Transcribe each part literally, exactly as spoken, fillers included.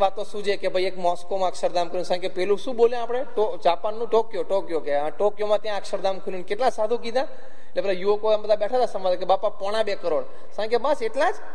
વાતો શું છે કે ભાઈ એક મોસ્કોમાં અક્ષરધામ ખુલ્યું, કે પેલું શું બોલે આપણે જાપાનનું ટોક્યો ટોક્યો કે ટોક્યોમાં ત્યાં અક્ષરધામ ખુલ્યું, કેટલા સાધુ કીધા? એટલે પેલા યુવકો બધા બેઠા હતા સમાજ કે બાપા પોણા બે કરોડ સાંઈ કે બસ એટલા જ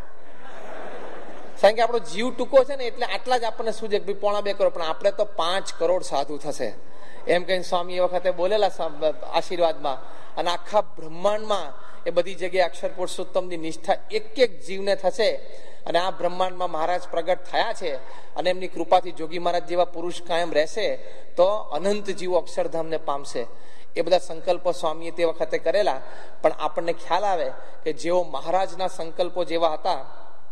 સાંઈ કે આપણો જીવ ટૂંકો છે ને એટલે આટલા જ આપણને શું છે કે ભાઈ પોણા બે કરોડ, પણ આપણે તો પાંચ કરોડ સાધુ થશે એમ કહીને સ્વામી એ વખતે બોલેલા આશીર્વાદમાં. અને આખા બ્રહ્માંડમાં એ બધી જગ્યાએ અક્ષર પુરુષોત્તમની નિષ્ઠા એક એક જીવને થશે. અને આ બ્રહ્માંડમાં મહારાજ પ્રગટ થયા છે અને એમની કૃપાથી જોગી મહારાજ જેવા પુરુષ કાયમ રહેશે તો અનંત જીવો અક્ષરધામને પામશે. એ બધા સંકલ્પો સ્વામીએ તે વખતે કરેલા. પણ આપણને ખ્યાલ આવે કે જેઓ મહારાજના સંકલ્પો જેવા હતા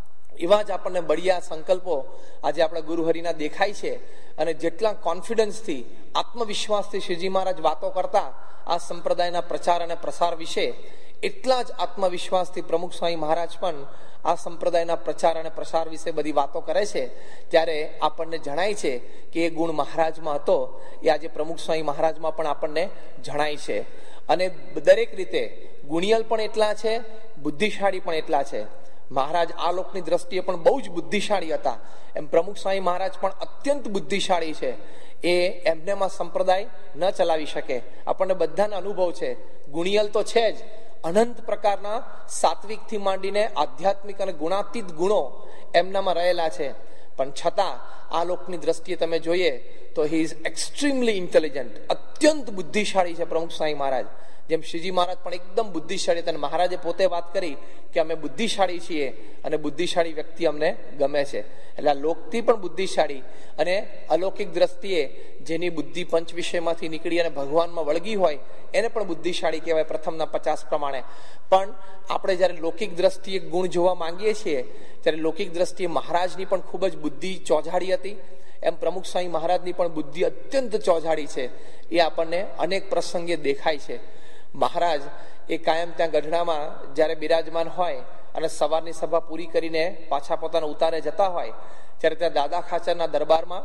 એવા જ આપણને બળિયા સંકલ્પો આજે આપણા ગુરુહરિના દેખાય છે. અને જેટલા કોન્ફિડન્સથી આત્મવિશ્વાસથી શ્રીજી મહારાજ વાતો કરતા આ સંપ્રદાયના પ્રચાર અને પ્રસાર વિશે, એટલા જ આત્મવિશ્વાસથી પ્રમુખ સ્વામી મહારાજ પણ આ સંપ્રદાયના પ્રચાર અને પ્રસાર વિશે બધી વાતો કરે છે. ત્યારે આપણને જણાય છે કે એ ગુણ મહારાજમાં હતો એ આજે પ્રમુખ સ્વામી મહારાજમાં પણ આપણને જણાય છે. અને દરેક રીતે ગુણિયલ પણ એટલા છે, બુદ્ધિશાળી પણ એટલા છે. મહારાજ આ લોકની દ્રષ્ટિએ પણ બહુ જ બુદ્ધિશાળી હતા, એમ પ્રમુખ સ્વામી મહારાજ પણ અત્યંત બુદ્ધિશાળી છે. એ એમનેમાં સંપ્રદાય ન ચલાવી શકે, આપણને બધાને અનુભવ છે. ગુણિયલ તો છે જ, અનંત પ્રકારના સાત્વિકથી માંડીને આધ્યાત્મિક અને ગુણાતીત ગુણો એમનામાં રહેલા છે. પણ છતાં આ લોકની દ્રષ્ટિએ તમે જોઈએ તો હી ઇઝ એક્સ્ટ્રીમલી ઇન્ટેલિજન્ટ, અત્યંત બુદ્ધિશાળી છે પ્રમુખ સ્વામી મહારાજ. જેમ શ્રીજી મહારાજ પણ એકદમ બુદ્ધિશાળી હતા. અને મહારાજે પોતે વાત કરી કે અમે બુદ્ધિશાળી છીએ અને બુદ્ધિશાળી વ્યક્તિ અમને ગમે છે. એટલે આ લોકથી પણ બુદ્ધિશાળી અને અલૌકિક દ્રષ્ટિએ જેની બુદ્ધિ પંચ વિષયમાંથી નીકળી અને ભગવાનમાં વળગી હોય એને પણ બુદ્ધિશાળી કહેવાય પ્રથમના પચાસ પ્રમાણે. પણ આપણે જયારે લૌકિક દ્રષ્ટિએ ગુણ જોવા માંગીએ છીએ ત્યારે લૌકિક દ્રષ્ટિએ મહારાજની પણ ખૂબ જ બુદ્ધિ ચોજાડી હતી, એમ પ્રમુખ સ્વામી મહારાજની પણ બુદ્ધિ અત્યંત ચોજાડી છે. એ આપણને અનેક પ્રસંગે દેખાય છે. મહારાજ એ કાયમ ત્યાં ગઢડામાં જયારે બિરાજમાન હોય અને સવારની સભા પૂરી કરીને પાછા પોતાના ઉતારે જતા હોય ત્યારે ત્યાં દાદા ખાચરના દરબારમાં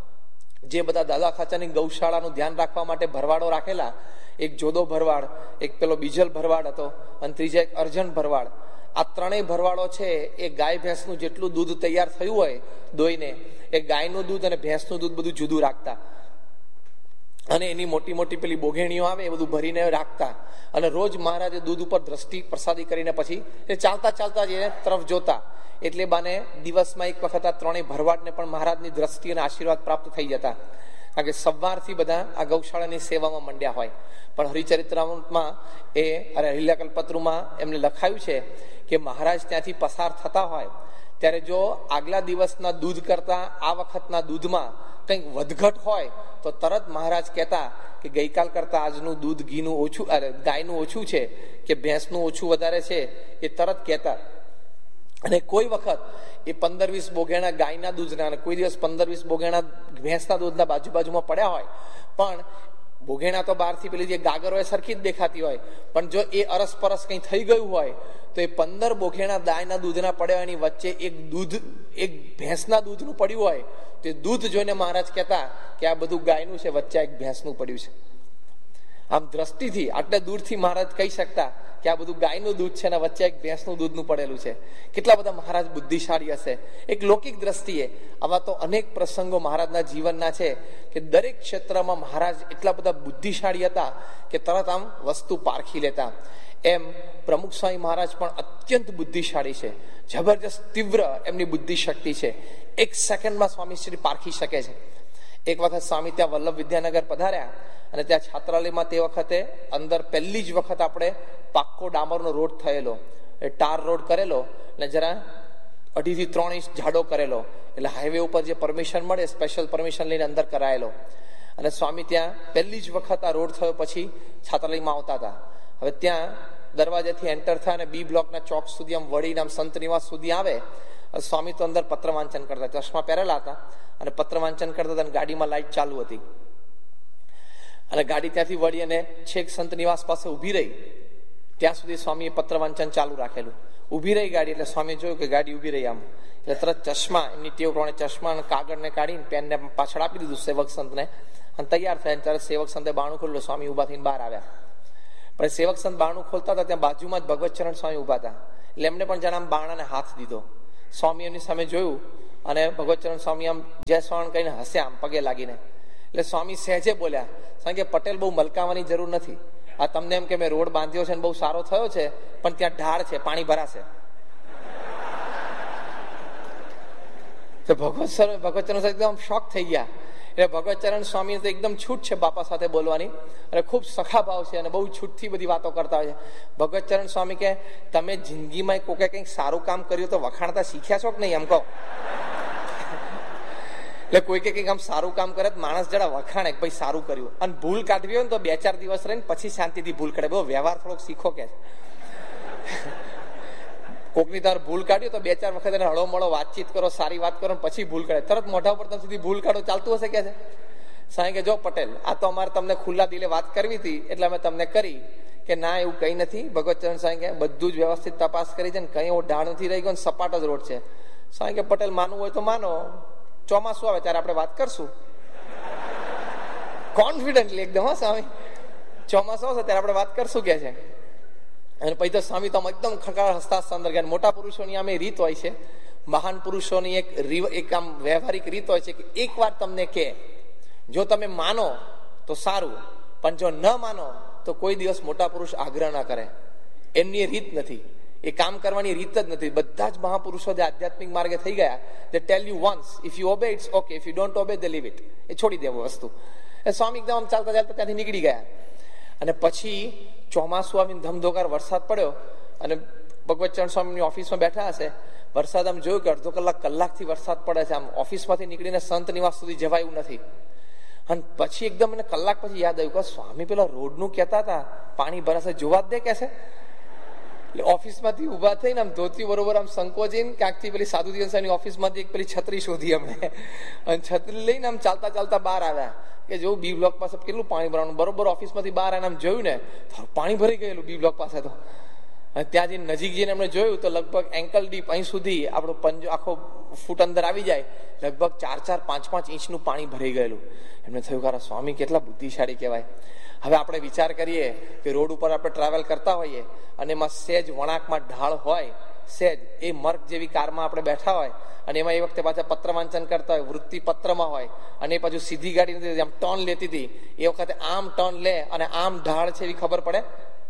જે બધા દાદા ખાચરની ગૌશાળાનું ધ્યાન રાખવા માટે ભરવાડો રાખેલા, એક જોદો ભરવાડ, એક પેલો બીજલ ભરવાડ હતો અને ત્રીજા એક અર્જન ભરવાડ. આ ત્રણેય ભરવાડો છે એ ગાય ભેંસનું જેટલું દૂધ તૈયાર થયું હોય દોઈને, એ ગાયનું દૂધ અને ભેંસનું દૂધ બધું જુદું રાખતા અને એની મોટી મોટી પેલી બોઘેણીઓ આવે એ બધું ભરીને રાખતા. અને રોજ મહારાજે દૂધ ઉપર દ્રષ્ટિ પ્રસાદી કરીને પછી એ ચાલતા ચાલતા જ એ તરફ જોતા. એટલે બાને દિવસમાં એક વખત આ ત્રણેય ભરવાડને પણ મહારાજની દ્રષ્ટિ અને આશીર્વાદ પ્રાપ્ત થઈ જતા. કારણ કે સવારથી બધા આ ગૌશાળાની સેવામાં મંડ્યા હોય. પણ હરિચરિત્રામૃતમાં એ અરે હરિલાકલ્પતરુમાં એમને લખાયું છે કે મહારાજ ત્યાંથી પસાર થતા હોય ત્યારે જો આગલા દિવસના દૂધ કરતા આ વખતના દૂધમાં કંઈક વધઘટ હોય તો તરત મહારાજ કહેતા કે ગઈકાલ કરતા આજનું દૂધ ઘીનું ઓછું, ગાયનું ઓછું છે કે ભેંસનું ઓછું વધારે છે, એ તરત કહેતા. અને કોઈ વખત એ પંદર વીસ બોઘેણા ગાયના દૂધના અને કોઈ દિવસ પંદર વીસ બોઘેણા ભેંસના દૂધના બાજુ બાજુમાં પડ્યા હોય, પણ બોઘેણા તો બહારથી પેલી જે ગાગર હોય સરખી જ દેખાતી હોય, પણ જો એ અરસપરસ કંઈ થઈ ગયું હોય તો એ પંદર બોઘેણા ગાયના દૂધના પડ્યા એની વચ્ચે એક દૂધ એક ભેંસના દૂધનું પડ્યું હોય તો એ દૂધ જોઈને મહારાજ કહેતા કે આ બધું ગાયનું છે, વચ્ચે એક ભેંસનું પડ્યું છે. આમ દ્રષ્ટિથી આટલે દૂરથી મહારાજ કહી શકતા કે આ બધું ગાયનું દૂધ છે ને વચ્ચે એક ભેંસનું દૂધનું પડેલું છે. કેટલા બધા મહારાજ બુદ્ધિશાળી હશે. એક લૌકિક દ્રષ્ટિએ આવા તો અનેક પ્રસંગો મહારાજના જીવનના છે કે દરેક ક્ષેત્રમાં મહારાજ એટલા બધા બુદ્ધિશાળી હતા કે તરત આમ વસ્તુ પારખી લેતા. એમ પ્રમુખ સ્વામી મહારાજ પણ અત્યંત બુદ્ધિશાળી છે. જબરજસ્ત તીવ્ર એમની બુદ્ધિ શક્તિ છે. એક સેકન્ડમાં સ્વામી શ્રી પારખી શકે છે. એક વખત સ્વામી ત્યાં વલ્લભ વિદ્યાનગર પધાર્યા અને ત્યાં છાત્રાલયમાં તે વખતે અંદર પહેલી જ વખત આપણે પાક્કો ડામરનો રોડ થયેલો, એ ટાર રોડ કરેલો અને જરા અઢી થી ત્રણ ઇંચ જાડો કરેલો. એટલે હાઈવે ઉપર જે પરમિશન મળે સ્પેશિયલ પરમિશન લઈને અંદર કરાયેલો. અને સ્વામી ત્યાં પહેલી જ વખત આ રોડ થયો પછી છાત્રાલયમાં આવતા હતા. હવે ત્યાં દરવાજાથી એન્ટર થાય અને બી બ્લોકના ચોક સુધી આમ વળીને આમ સંત નિવાસ સુધી આવે. સ્વામી તો અંદર પત્ર વાંચન કરતા, ચશ્મા પહેરેલા હતા અને પત્ર વાંચન કરતા હતા અને ગાડીમાં લાઈટ ચાલુ હતી. અને ગાડી ત્યાંથી વળી અને છેક સંત નિવાસ પાસે ઉભી રહી ત્યાં સુધી સ્વામીએ પત્ર વાંચન ચાલુ રાખેલું. ઉભી રહી ગાડી એટલે સ્વામી જોયું કે ગાડી ઉભી રહી આમ એટલે તરત ચશ્મા એમની ટેવ પ્રમાણે ચશ્મા અને કાગળને કાઢીને પેનને પાછળ આપી દીધું સેવક સંતને અને તૈયાર થયા. તરત સેવક સંતે બાણું ખોલ્યું. સ્વામી ઉભા થઈને બહાર આવ્યા. પણ સેવક સંત બાણું ખોલતા હતા ત્યાં બાજુમાં જ ભગવત ચરણ સ્વામી ઉભા હતા. એટલે એમને પણ જાણે આમ બાણાને હાથ દીધો. સ્વામી એમની સામે જોયું અને ભગવતચરણ સ્વામી આમ જય સ્વાણ કહીને હસ્યા આમ પગે લાગીને. એટલે સ્વામી સહેજે બોલ્યા, કારણ કે પટેલ બહુ મલકાવાની જરૂર નથી. આ તમને એમ કે મેં રોડ બાંધ્યો છે ને બહુ સારો થયો છે, પણ ત્યાં ઢાળ છે, પાણી ભરાશે. તો ભગવત ભગવતચરણ એકદમ શોક થઈ ગયા. એટલે ભગવતચરણ સ્વામી તો એકદમ છૂટ છે બાપા સાથે બોલવાની, અને ખૂબ સખા ભાવ છે અને બહુ છૂટથી બધી વાતો કરતા હોય છે. ભગવતચરણ સ્વામી કે તમે જિંદગીમાં કોકે કંઈક સારું કામ કર્યું તો વખાણતા શીખ્યા છો કે નહીં એમ કહો. એટલે કોઈ કે કંઈક આમ સારું કામ કરે માણસ જરા વખાણે કે ભાઈ સારું કર્યું, અને ભૂલ કાઢવી હોય ને તો બે ચાર દિવસ રહીને પછી શાંતિથી ભૂલ કાઢે. બહુ વ્યવહાર થોડોક શીખો કે કોકની તાર ભૂલ કાઢ્યો તો બે ચાર વખત એને હળો મળો વાતચીત કરો, સારી વાત કરો, પછી ભૂલ કાઢે. તરત મોઢા ઉપર તમે સુધી ભૂલ કાઢો ચાલતું હશે કે છે. સાંઈ કે જો પટેલ, આ તો અમારે તમને ખુલ્લા દિલે વાત કરવી હતી એટલે અમે તમને કરી. કે ના એવું કઈ નથી. ભગવતચરણ સાંઈ કે બધું જ વ્યવસ્થિત તપાસ કરી છે ને કઈ એવો ઢાળ નથી રહી ગયો, સપાટ જ રોડ છે. સાંઈ કે પટેલ માનવું હોય તો માનો, ચોમાસું આવે ત્યારે આપણે વાત કરશું. કોન્ફિડન્ટલી એકદમ. હા સ્વામી, ચોમાસું આવશે ત્યારે આપણે વાત કરશું કે છે. અને પછી તો સ્વામી તો એકદમ ખડખડ હસતા અંદર ગયા. મોટા પુરુષોની આમ રીત હોય છે, મહાન પુરુષોની એક એક આમ વ્યવહારિક રીત હોય છે કે એક વાર તમને કે જો તમે માનો તો સારું, પણ જો ન માનો તો કોઈ દિવસ મોટા પુરુષ આગ્રહ ના કરે. એમની એ રીત નથી, એ કામ કરવાની રીત જ નથી. બધા જ મહાપુરુષો જે આધ્યાત્મિક માર્ગે થઈ ગયા, they tell you once, if you obey it's okay, if you don't obey they leave it. એ છોડી દેવું વસ્તુ. એ સ્વામી એકદમ આમ ચાલતા ચાલતા ત્યાંથી નીકળી ગયા. અને પછી ચોમાસું આવીને ધમધોકાર વરસાદ પડ્યો, અને ભગવતચરણ સ્વામીની ઓફિસમાં બેઠા હશે. વરસાદ આમ જોયું કે અડધો કલાક કલાકથી વરસાદ પડે છે, આમ ઓફિસમાંથી નીકળીને સંત નિવાસ સુધી જવાયું નથી. અને પછી એકદમ મને કલાક પછી યાદ આવ્યું કે સ્વામી પેલા રોડનું કહેતા હતા પાણી ભરાશે, જોવા જ દે કે છે. એટલે ઓફિસમાંથી ઉભા થઈને આમ ધોતી બરોબર આમ સંકોચીને ક્યાંકથી પેલી સાધુ દિવસની ઓફિસમાંથી એક પેલી છત્રી શોધી અમને, અને છત્રી લઈને આમ ચાલતા ચાલતા બહાર આવ્યા કે જો બી બ્લોક પાસે કેટલું પાણી ભરવાનું. બરોબર ઓફિસમાંથી બહાર આવીને આમ જોયું ને પાણી ભરી ગયેલું બી બ્લોક પાસે. તો અને ત્યાં જઈને નજીક જઈને એમણે જોયું તો લગભગ એન્કલ ડીપ અહીં સુધી આપણો પંજો આખો ફૂટ અંદર આવી જાય, લગભગ ચાર ચાર પાંચ પાંચ ઇંચનું પાણી ભરાઈ ગયેલું. એમને થયું કે સ્વામી કેટલા બુદ્ધિશાળી કહેવાય. હવે આપણે વિચાર કરીએ કે રોડ ઉપર આપણે ટ્રાવેલ કરતા હોઈએ અને એમાં સેજ વળાંકમાં ઢાળ હોય, સેજ એ મર્ક જેવી કારમાં આપણે બેઠા હોય, અને એમાં એ વખતે પાછા પત્ર વાંચન કરતા હોય, વૃત્તિ પત્રમાં હોય, અને એ પાછું સીધી ગાડી નથી, આમ ટર્ન લેતી હતી. એ વખતે આમ ટર્ન લે અને આમ ઢાળ છે એવી ખબર પડે.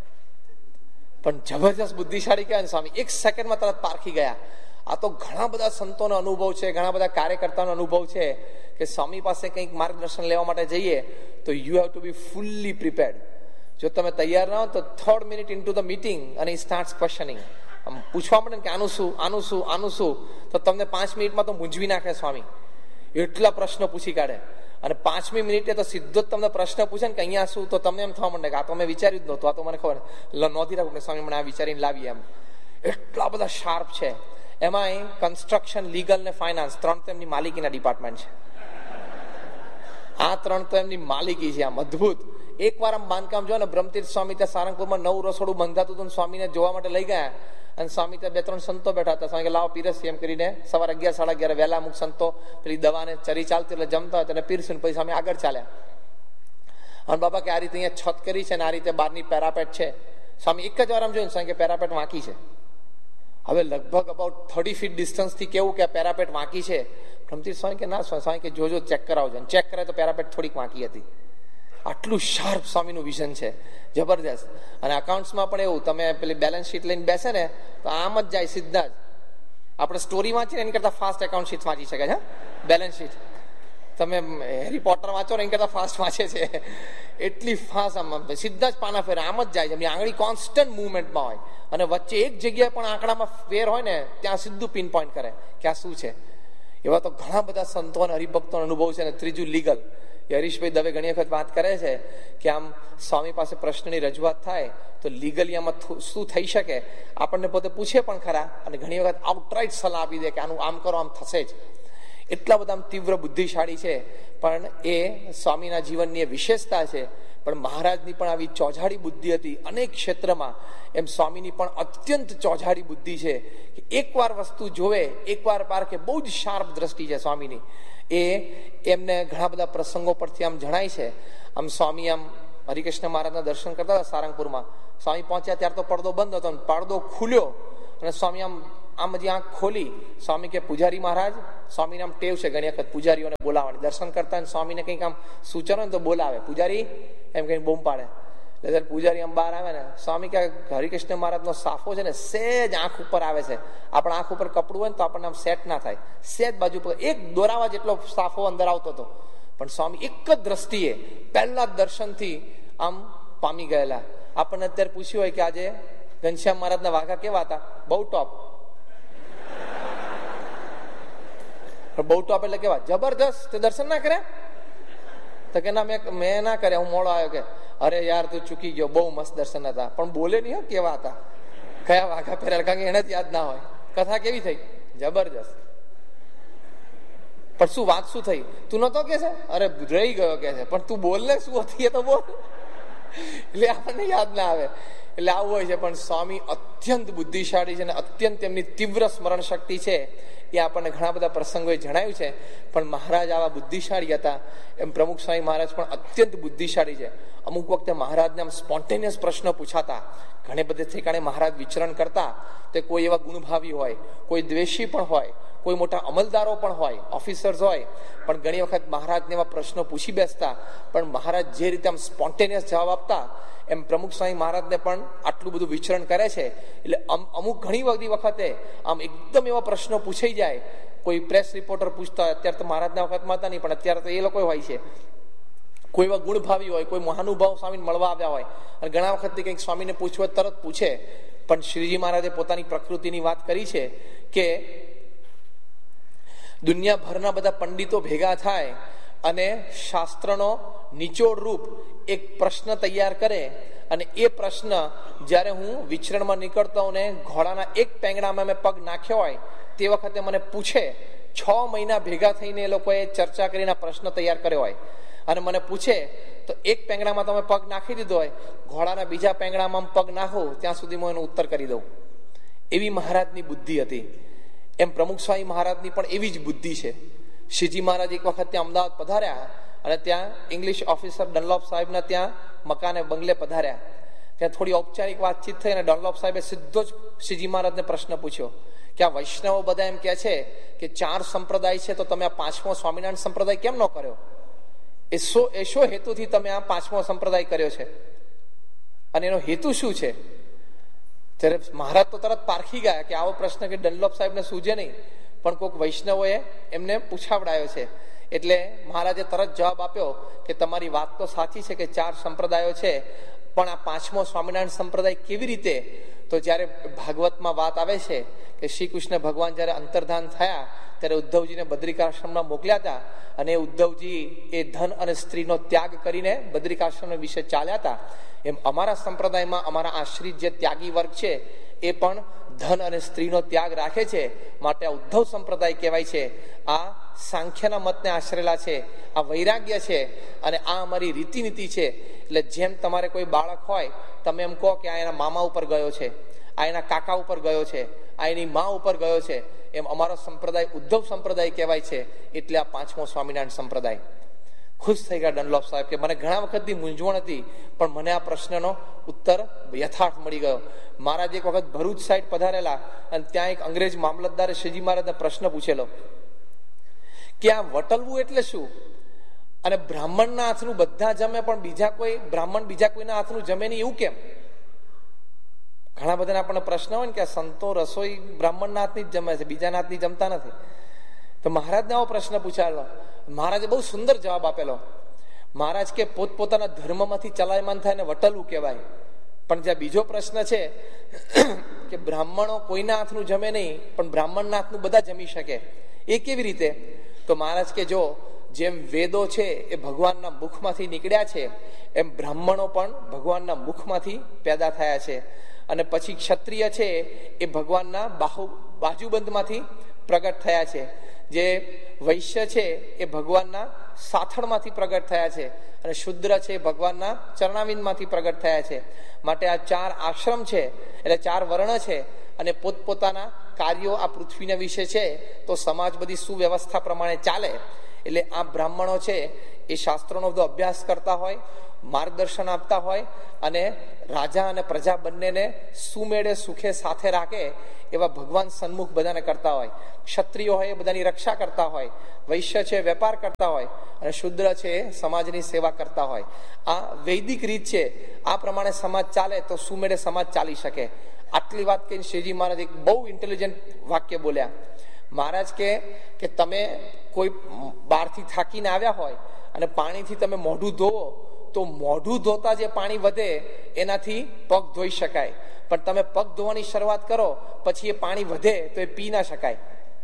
પણ જબરજસ્ત બુદ્ધિશાળી કહેવાય સ્વામી, એક સેકન્ડમાં તરત પારખી ગયા. આ તો ઘણા બધા સંતોનો અનુભવ છે, ઘણા બધા કાર્યકર્તાનો અનુભવ છે કે સ્વામી પાસે કંઈક માર્ગદર્શન લેવા માટે જઈએ તો you have to B fully prepared. જો તમે તૈયાર ના હો તો third minute in to the meeting અને ઈ સ્ટાર્ટ્સ ક્વેશ્ચનિંગ, આમ પૂછવા મળે કે આનું શું આનું શું આનું શું, તો તમને પાંચ મિનિટમાં તો મૂંઝવી નાખે સ્વામી. એટલા પ્રશ્નો પૂછી કાઢે. અને પાંચમી મિનિટે તો સીધો જ તમને પ્રશ્ન પૂછે ને કે અહીંયા શું, તો તમને એમ થવા માંડે કે આ તો મેં વિચાર્યું જ નહોતું, આ તો મને ખબર નહોતી રાખું કે સ્વામી મને આ વિચારીને લાવીએ. એમ એટલા બધા શાર્પ છે. એમાં કન્સ્ટ્રક્શન, લીગલ ને ફાઇનાન્સ ત્રણ તો એમની માલિકીના ડિપાર્ટમેન્ટ છે. આ ત્રણ તો એમની માલિકી છે. આમ અદભુત. એક વાર આમ બાંધકામ જો ને બ્રહ્મતીર્થ સ્વામી ત્યાં સારંગપુરમાં નવું રસોડું બંધાતું હતું, સ્વામીને જોવા માટે લઈ ગયા. અને સ્વામી ત્યાં બે ત્રણ સંતો બેઠા હતા. સ્વામી લાવો પીરસી એમ કરીને સવારે અગિયાર સાડા અગિયાર વહેલા અમુક સંતો પેલી દવાને ચરી ચાલતી એટલે જમતા હોય તેને પીરસું, પછી સ્વામી આગળ ચાલ્યા. અને બાબા કે આ રીતે અહીંયા છત કરી છે ને આ રીતે બહારની પેરાપેટ છે. સ્વામી એક જ વાર આમ જોયું સ્વામી કે પેરાપેટ વાંકી છે. હવે લગભગ અબાઉટ થર્ટી ફીટ ડિસ્ટન્સથી કેવું કે પેરાપેટ વાંકી છે. બ્રહ્મતીર્થ સ્વામી કે ના સ્વામી કે જોજો ચેક કરાવજો. ચેક કરે તો પેરાપેટ થોડીક વાંકી હતી. આટલું શાર્પ સ્વામીનું વિઝન છે, જબરદસ્ત. અને અકાઉન્ટ્સમાં પણ એવું, તમે પેલી બેલેન્સ શીટ લઈને બેસે ને તો આમ જ જાય સીધા જ. આપણે સ્ટોરી વાંચીને એની કરતા ફાસ્ટ એકાઉન્ટ શીટ વાંચી શકે છે. બેલેન્સ શીટ તમે હેરી પોટર વાંચો ને એની કરતા ફાસ્ટ વાંચે છે. એટલી ફાસ્ટ આમ સીધા જ પાના ફેરે આમ જ જાય છે. એમની આંગળી કોન્સ્ટન્ટ મુવમેન્ટમાં હોય, અને વચ્ચે એક જગ્યાએ પણ આંકડામાં ફેર હોય ને ત્યાં સીધું પિન પોઈન્ટ કરે કે આ શું છે. એવા તો ઘણા બધા સંતો અને હરિભક્તોનો અનુભવ છે. અને ત્રીજું લીગલ. હરીશભાઈ દવે ઘણી વખત વાત કરે છે કે આમ સ્વામી પાસે પ્રશ્નની રજૂઆત થાય તો લીગલી આમાં શું થઈ શકે આપણને પોતે પૂછે પણ ખરા, અને ઘણી વખત આઉટરાઇટ સલાહ આપી દે કે આનું આમ કરો આમ થશે જ. એટલા બધા આમ તીવ્ર બુદ્ધિશાળી છે. પણ એ સ્વામીના જીવનની એ વિશેષતા છે. પણ મહારાજની પણ આવી ચોઝાડી બુદ્ધિ હતી અનેક ક્ષેત્રમાં, એમ સ્વામીની પણ અત્યંત ચોઝાડી બુદ્ધિ છે કે એકવાર વસ્તુ જોવે એકવાર પારખે. બહુ જ શાર્પ દ્રષ્ટિ છે સ્વામીની. એ એમને ઘણા બધા પ્રસંગો પરથી આમ જણાય છે. આમ સ્વામી આમ હરિકૃષ્ણ મહારાજના દર્શન કરતા હતા સારંગપુરમાં. સ્વામી પહોંચ્યા ત્યારે તો પડદો બંધ હતો, પડદો ખુલ્યો અને સ્વામી આમ આમ હજી આંખ ખોલી, સ્વામી કે પૂજારી મહારાજ, સ્વામીને આમ ટેવ છે ઘણી વખત પૂજારીઓને બોલાવવાની, દર્શન કરતા સ્વામીને કંઈક આમ સૂચનો ને તો બોલાવે, પૂજારી એમ કઈ બૂમ પાડે. એટલે પૂજારી આમ બહાર આવે ને, સ્વામી કે હરિકૃષ્ણ મહારાજનો સાફો છે ને સેજ આંખ ઉપર આવે છે. આપણા આંખ ઉપર કપડું હોય ને તો આપણને આમ સેટ ના થાય, સેજ બાજુ પર એક દોરાવા જેટલો સાફો અંદર આવતો હતો. પણ સ્વામી એક જ દ્રષ્ટિએ પહેલા દર્શનથી આમ પામી ગયેલા. આપણને અત્યારે પૂછ્યું હોય કે આજે ઘનશ્યામ મહારાજના વાઘા કેવા હતા? બહુ ટોપ. બહુ ટોપ એટલે કેવા? જબરજસ્ત. તે દર્શન ના કર્યા? તો કે ના મેં મેં ના કર્યા, હું મોડો આવ્યો. કે અરે યાર તું ચૂકી ગયો, બહુ મસ્ત દર્શન હતા. પણ બોલે નહીં હો કેવા હતા, કયા વાઘા પહેરેલા, કારણ કે એને જ યાદ ના હોય. કથા કેવી થઈ? જબરજસ્ત. પણ શું વાત શું થઈ? તું નતો કે છે? અરે રહી ગયો કે છે, પણ તું બોલ ને શું હતી એ તો બોલ. એટલે આપણને યાદ ના આવે. એટલે આવું હોય છે. પણ સ્વામી અત્યંત બુદ્ધિશાળી છે અને અત્યંત તેમની તીવ્ર સ્મરણ શક્તિ છે. એ આપણને ઘણા બધા પ્રસંગોએ જણાવ્યું છે. પણ મહારાજ આવા બુદ્ધિશાળી હતા, એમ પ્રમુખ સ્વામી મહારાજ પણ અત્યંત બુદ્ધિશાળી છે. અમુક વખતે મહારાજને આમ સ્પોન્ટેનિયસ પ્રશ્ન પૂછાતા. ઘણે બધે ઠેકાણે મહારાજ વિચરણ કરતા, તો કોઈ એવા ગુણભાવી હોય, કોઈ દ્વેષી પણ હોય, કોઈ મોટા અમલદારો પણ હોય, ઓફિસર્સ હોય, પણ ઘણી વખત મહારાજને એવા પ્રશ્નો પૂછી બેસતા. પણ મહારાજ જે રીતે આમ સ્પોન્ટેનિયસ જવાબ આપતા, એમ પ્રમુખ સ્વામી મહારાજને પણ આટલું બધું વિચરણ કરે છે. એટલે અમુક ઘણી બધી વખતે આમ એકદમ એવા પ્રશ્નો પૂછાઈ જાય. કોઈ પ્રેસ રિપોર્ટર પૂછતા હોય, અત્યારે તો મહારાજના વખતમાં હતા નહીં, પણ અત્યારે તો એ લોકો હોય છે. કોઈ એવા ગુણભાવી હોય, કોઈ મહાનુભાવ સ્વામીને મળવા આવ્યા હોય, અને ઘણા વખતથી કંઈક સ્વામીને પૂછવું તરત પૂછે. પણ શ્રીજી મહારાજે પોતાની પ્રકૃતિની વાત કરી છે કે દુનિયાભરના બધા પંડિતો ભેગા થાય અને શાસ્ત્રનો નિચોડ રૂપ એક પ્રશ્ન તૈયાર કરે, અને એ પ્રશ્ન જ્યારે હું વિચરણમાં નીકળતો હોઉં ને ઘોડાના એક પેંગડામાં મેં પગ નાખ્યો હોય, તે વખતે મને પૂછે. છ મહિના ભેગા થઈને એ લોકોએ ચર્ચા કરીને પ્રશ્ન તૈયાર કર્યો હોય, અને મને પૂછે તો એક પેંગડામાં તમે પગ નાખી દીધો હોય, ઘોડાના બીજા પેંગડામાં પગ નાખો ત્યાં સુધી હું એનો ઉત્તર કરી દઉં. એવી મહારાજની બુદ્ધિ હતી. એમ પ્રમુખ સ્વામી મહારાજની પણ એવી જ બુદ્ધિ છે. શ્રીજી મહારાજ એક વખત ત્યાં અમદાવાદ પધાર્યા, અને ત્યાં ઇંગ્લિશ ઓફિસર ડનલોપ સાહેબના ત્યાં મકાને બંગલે પધાર્યા. ત્યાં થોડી ઔપચારિક વાતચીત થઈ, અને ડનલોપ સાહેબે સીધો જ શ્રીજી મહારાજને પ્રશ્ન પૂછ્યો કે આ વૈષ્ણવો બધા એમ કે છે કે ચાર સંપ્રદાય છે, તો તમે આ પાંચમો સ્વામિનારાયણ સંપ્રદાય કેમ ન કર્યો? એ શો એ શો હેતુથી તમે આ પાંચમો સંપ્રદાય કર્યો છે, અને એનો હેતુ શું છે? ત્યારે મહારાજ તો તરત પારખી ગયા કે આવો પ્રશ્ન કે ડનલોપ સાહેબને સૂજે નહીં, પણ કોઈક વૈષ્ણવોએ એમને પૂછાવડાયો છે. એટલે મહારાજે તરત જવાબ આપ્યો કે તમારી વાત તો સાચી છે કે ચાર સંપ્રદાયો છે, પણ આ પાંચમો સ્વામિનારાયણ સંપ્રદાય કેવી રીતે? તો જ્યારે ભાગવતમાં વાત આવે છે કે શ્રી કૃષ્ણ ભગવાન જ્યારે અંતર્ધાન થયા ત્યારે ઉદ્ધવજીને બદ્રિકાશ્રમમાં મોકલ્યા હતા, અને ઉદ્ધવજી એ ધન અને સ્ત્રીનો ત્યાગ કરીને બદ્રિકાશ્રમ વિશે ચાલ્યા હતા. એમ અમારા સંપ્રદાયમાં અમારા આશ્રિત જે ત્યાગી વર્ગ છે એ પણ ધન અને સ્ત્રીનો ત્યાગ રાખે છે, માટે આ ઉદ્ધવ સંપ્રદાય કહેવાય છે. આ સાંખ્યના મતને આશરેલા છે, આ વૈરાગ્ય છે, અને આ અમારી રીતિનીતિ છે. એટલે જેમ તમારે કોઈ બાળક હોય, તમે એમ કહો કે આ એના મામા ઉપર ગયો છે, આ એના કાકા ઉપર ગયો છે, આ એની મા ઉપર ગયો છે, એમ અમારો સંપ્રદાય ઉદ્ધવ સંપ્રદાય કહેવાય છે. એટલે આ પાંચમો સ્વામિનારાયણ સંપ્રદાય. ખુશ થઈ ગયા ડનલોપ સાહેબ કે મને ઘણા વખતથી મૂંઝવણ હતી, પણ મને આ પ્રશ્નનો ઉત્તર યથાર્થ મળી ગયો. મહારાજ એક વખત ભરૂચ સાઈડ પધારેલા, અને ત્યાં એક અંગ્રેજ મામલતદારે શ્રીજી મહારાજને પ્રશ્ન પૂછેલો કે આ વટલવું એટલે શું? અને બ્રાહ્મણના હાથનું બધા જમે, પણ બીજા કોઈ બ્રાહ્મણ બીજા કોઈના હાથનું જમે નહીં, એવું કેમ? ઘણા બધા આપણને પ્રશ્ન હોય ને કે સંતો રસોઈ બ્રાહ્મણના હાથની જ જમે છે, બીજાના હાથની જમતા નથી. તો મહારાજને આવો પ્રશ્ન પૂછાયેલો. મહારાજે બહુ સુંદર જવાબ આપેલો. મહારાજ કે પોતપોતાના ધર્મમાંથી ચલાયમાન થાય ને વટલવું કહેવાય. પણ જ્યાં બીજો પ્રશ્ન છે કે બ્રાહ્મણો કોઈના હાથનું જમે નહીં, પણ બ્રાહ્મણના હાથનું બધા જમી શકે, એ કેવી રીતે? તો મહારાજ કે જો જેમ વેદો છે એ ભગવાનના મુખમાંથી નીકળ્યા છે, એમ બ્રાહ્મણો પણ ભગવાનના મુખમાંથી પેદા થયા છે. અને પછી ક્ષત્રિય છે એ ભગવાનના બાહુ બાજુબંધમાંથી પ્રગટ થયા છે. જે વૈશ્ય છે એ ભગવાનના સાથળમાંથી પ્રગટ થયા છે, અને શુદ્ર છે એ ભગવાનના ચરણાવિંદમાંથી પ્રગટ થયા છે. માટે આ ચાર આશ્રમ છે, એટલે ચાર વર્ણ છે, અને પોતપોતાના કાર્યો આ પૃથ્વીના વિશે છે, તો સમાજ બધી સુવ્યવસ્થા પ્રમાણે ચાલે. એટલે આ બ્રાહ્મણો છે એ શાસ્ત્રોનો બધો અભ્યાસ કરતા હોય, માર્ગદર્શન આપતા હોય અને રાજા અને પ્રજા બંનેને સુમેળે સુખે સાથે રાખે એવા ભગવાન સન્મુખ બધાને કરતા હોય. ક્ષત્રિયો હોય એ બધાની રક્ષા કરતા હોય, વૈશ્ય છે વેપાર કરતા હોય અને શુદ્ર છે એ સમાજની સેવા કરતા હોય. આ વૈદિક રીત છે. આ પ્રમાણે સમાજ ચાલે તો સુમેળે સમાજ ચાલી શકે. આટલી વાત કહીને શ્રીજી મહારાજ એક બહુ ઇન્ટેલિજન્ટ વાક્ય બોલ્યા. મહારાજ કે કે તમે કોઈ બહારથી થાકીને આવ્યા હોય અને પાણીથી તમે મોઢું ધોવો તો મોઢું ધોતા જે પાણી વધે એનાથી પગ ધોઈ શકાય, પણ તમે પગ ધોવાની શરૂઆત કરો પછી એ પાણી વધે તો એ પી ના શકાય.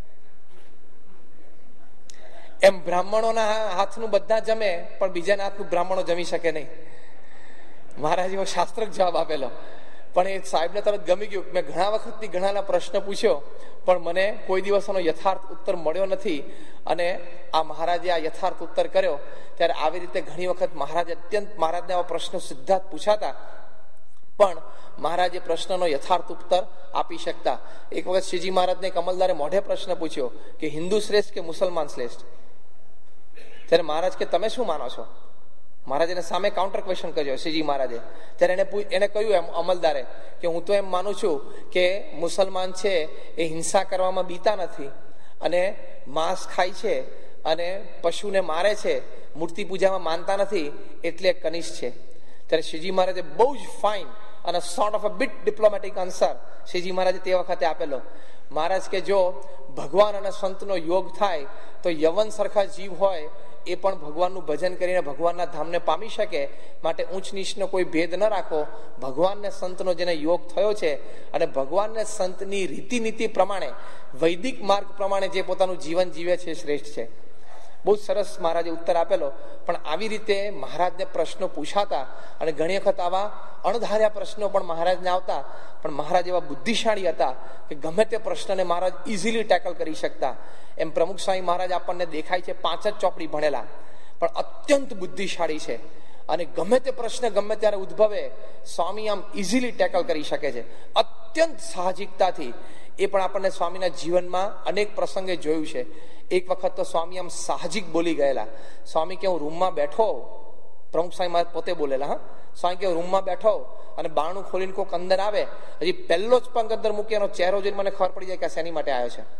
એમ બ્રાહ્મણોના હાથનું બધા જમે પણ બીજાના હાથનું બ્રાહ્મણો જમી શકે નહીં. મહારાજ એવો શાસ્ત્રક જવાબ આપેલો. પણ એ સાહેબને તરત ગમી ગયું. મેં ઘણા વખતથી ઘણાના પ્રશ્ન પૂછ્યો પણ મને કોઈ દિવસનો યથાર્થ ઉત્તર મળ્યો નથી. અને આ મહારાજે આ યથાર્થ ઉત્તર કર્યો. ત્યારે આવી રીતે ઘણી વખત મહારાજ અત્યંત મહારાજને આવા પ્રશ્નો સીધા જ પૂછાતા પણ મહારાજે પ્રશ્નનો યથાર્થ ઉત્તર આપી શકતા. એક વખત શ્રીજી મહારાજને એક અમલદારે મોઢે પ્રશ્ન પૂછ્યો કે હિન્દુ શ્રેષ્ઠ કે મુસલમાન શ્રેષ્ઠ? ત્યારે મહારાજ કે તમે શું માનો છો? મહારાજને સામે કાઉન્ટર ક્વેશ્ચન કર્યો શ્રીજી મહારાજે. ત્યારે એને એને કહ્યું એમ અમલદારે કે હું તો એમ માનું છું કે મુસલમાન છે એ હિંસા કરવામાં બીતા નથી અને માંસ ખાય છે અને પશુને મારે છે, મૂર્તિ પૂજામાં માનતા નથી, એટલે કનિષ્ઠ છે. ત્યારે શ્રીજી મહારાજે બહુ જ ફાઇન અને sort of a bit diplomatic answer Shriji મહારાજે તે વખતે આપેલો. મહારાજ કે જો ભગવાન અને સંતનો યોગ થાય તો યવન સરખા જીવ હોય એ પણ ભગવાનનું ભજન કરીને ભગવાનના ધામને પામી શકે. માટે ઊંચ નીચનો કોઈ ભેદ ન રાખો. ભગવાનને સંતનો જેને યોગ થયો છે અને ભગવાનને સંતની રીતિનીતિ પ્રમાણે વૈદિક માર્ગ પ્રમાણે જે પોતાનું જીવન જીવે છે શ્રેષ્ઠ છે. બહુ સરસ મહારાજે ઉત્તર આપેલો. પણ આવી રીતે મહારાજને પ્રશ્નો પૂછાતા અને ઘણી વખત આવા અણધાર્યા પ્રશ્નો પણ મહારાજને આવતા. પણ મહારાજ એવા બુદ્ધિશાળી હતા કે ગમે તે પ્રશ્નને મહારાજ ઇઝીલી ટેકલ કરી શકતા. એમ પ્રમુખ સ્વામી મહારાજ આપણને દેખાય છે પાંચ જ ચોપડી ભણેલા પણ અત્યંત બુદ્ધિશાળી છે અને ગમે તે પ્રશ્ન ગમે ત્યારે ઉદ્ભવે સ્વામી આમ ઇઝીલી ટેકલ કરી શકે છે અત્યંત સાહજિકતાથી. એ પણ આપણને સ્વામીના જીવનમાં અનેક પ્રસંગે જોયું છે. એક વખત તો સ્વામી આમ સાહજિક બોલી ગયેલા. સ્વામી કે હું રૂમમાં બેઠો, પ્રમુખ સ્વામી મહારાજ પોતે બોલેલા. હા, સ્વામી કે રૂમમાં બેઠો અને બારણું ખોલીને કોઈક અંદર આવે, હજી પહેલો જ પગ અંદર મૂકી એનો ચહેરો જોઈને મને ખબર પડી જાય કે શેની માટે આવ્યો છે.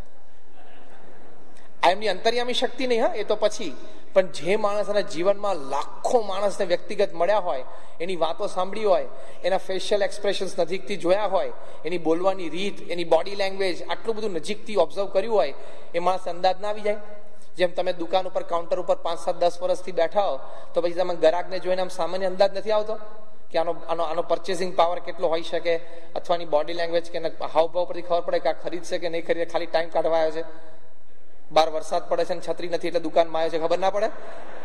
આ એમની અંતર્યામી શક્તિ નહીં. હા, એ તો પછી. પણ જે માણસના જીવનમાં લાખો માણસને વ્યક્તિગત મળ્યા હોય, એની વાતો સાંભળી હોય, એના ફેશિયલ એક્સપ્રેશન્સ નજીકથી જોયા હોય, એની બોલવાની રીત, એની બોડી લેંગ્વેજ આટલું બધું નજીકથી ઓબ્ઝર્વ કર્યું હોય, એ માણસ અંદાજ ના આવી જાય. જેમ તમે દુકાન ઉપર કાઉન્ટર ઉપર પાંચ સાત દસ વર્ષથી બેઠા હો તો પછી તમે ગ્રાહકને જોઈને આમ સામાન્ય અંદાજ નથી આવતો કે આનો આનો આનો પરચેસિંગ પાવર કેટલો હોઈ શકે, અથવા એની બોડી લેંગ્વેજ કે હાવભાવ પરથી ખબર પડે કે આ ખરીદશે કે નહીં ખરીદે, ખાલી ટાઈમ કાઢવા આવ્યો છે, બાર વરસાદ પડે છે ને છત્રી નથી એટલે દુકાનમાં આવ્યો છે, ખબર ના પડે?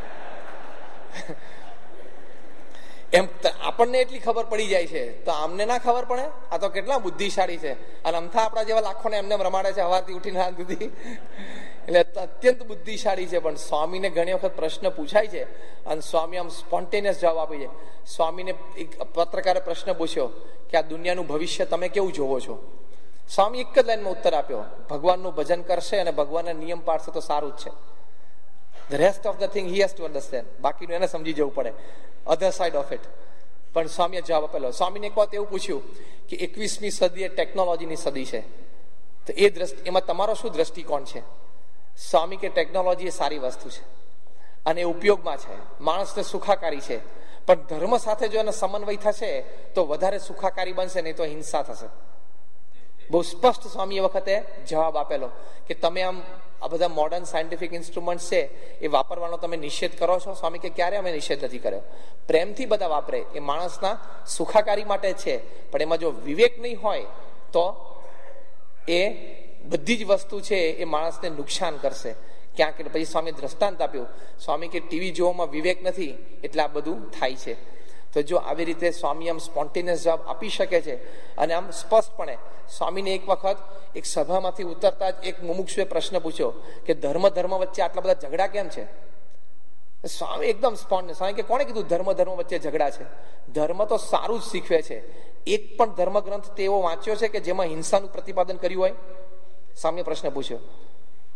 એમ આપણને એટલી ખબર પડી જાય છે તો આમને ના ખબર પડે? આ તો કેટલા બુદ્ધિશાળી છે. અને અમથા આપણા જેવા લાખોને એમને રમાડે છે સવારથી ઉઠીને રાત સુધી. એટલે અત્યંત બુદ્ધિશાળી છે. પણ સ્વામીને ઘણી વખત પ્રશ્ન પૂછાય છે અને સ્વામી આમ સ્પોન્ટેનિયસ જવાબ આપે છે. સ્વામીને એક પત્રકારે પ્રશ્ન પૂછ્યો કે આ દુનિયાનું ભવિષ્ય તમે કેવું જોવો છો? સ્વામી એક જ લાઈનમાં ઉત્તર આપ્યો, ભગવાનનું ભજન કરશે અને ભગવાનના નિયમ પાડશે તો સારું જ છે. The rest of the thing he has to understand. બાકીનું એને સમજી જવું પડે, અધર સાઇડ ઓફ ઇટ. પણ સ્વામીએ જવાબ આપેલો. સ્વામીને એક વાત એવું પૂછ્યું કે એકવીસમી સદી એ ટેકનોલોજીની સદી છે, તો એ દ્રષ્ટિ એમાં તમારો શું દ્રષ્ટિકોણ છે? સ્વામી કે ટેકનોલોજી એ સારી વસ્તુ છે અને એ ઉપયોગમાં છે, માણસને સુખાકારી છે, પણ ધર્મ સાથે જો એનો સમન્વય થશે તો વધારે સુખાકારી બનશે, નહીં તો હિંસા થશે. બહુ સ્પષ્ટ સ્વામી એ વખતે જવાબ આપેલો કે તમે આમ આ બધા મોડર્ન સાયન્ટિફિક ઇન્સ્ટ્રુમેન્ટ છે એ વાપરવાનો તમે નિષેધ કરો છો? સ્વામી કે ક્યારે અમે નિષેધ નથી કર્યો. પ્રેમથી બધા વાપરે, એ માણસના સુખાકારી માટે છે, પણ એમાં જો વિવેક નહીં હોય તો એ બધી જ વસ્તુ છે એ માણસને નુકસાન કરશે ક્યાંક. એટલે પછી સ્વામી દ્રષ્ટાંત આપ્યું. સ્વામી કે ટીવી જોવામાં વિવેક નથી એટલે આ બધું થાય છે. તો જો આવી રીતે સ્વામી આમ સ્પોન્ટેનિયસ જવાબ આપી શકે છે અને આમ સ્પષ્ટપણે. સ્વામીને એક વખત એક સભામાંથી ઉતરતા જ એક મુમુક્ષુએ પ્રશ્ન પૂછ્યો કે ધર્મ ધર્મ વચ્ચે આટલા બધા ઝઘડા કેમ છે? સ્વામી એકદમ સ્પોન્ટ. સ્વામી કે કોણે કીધું ધર્મ ધર્મ વચ્ચે ઝઘડા છે? ધર્મ તો સારું જ શીખવે છે. એક પણ ધર્મ ગ્રંથ તેવો વાંચ્યો છે કે જેમાં હિંસાનું પ્રતિપાદન કર્યું હોય? સ્વામીએ પ્રશ્ન પૂછ્યો.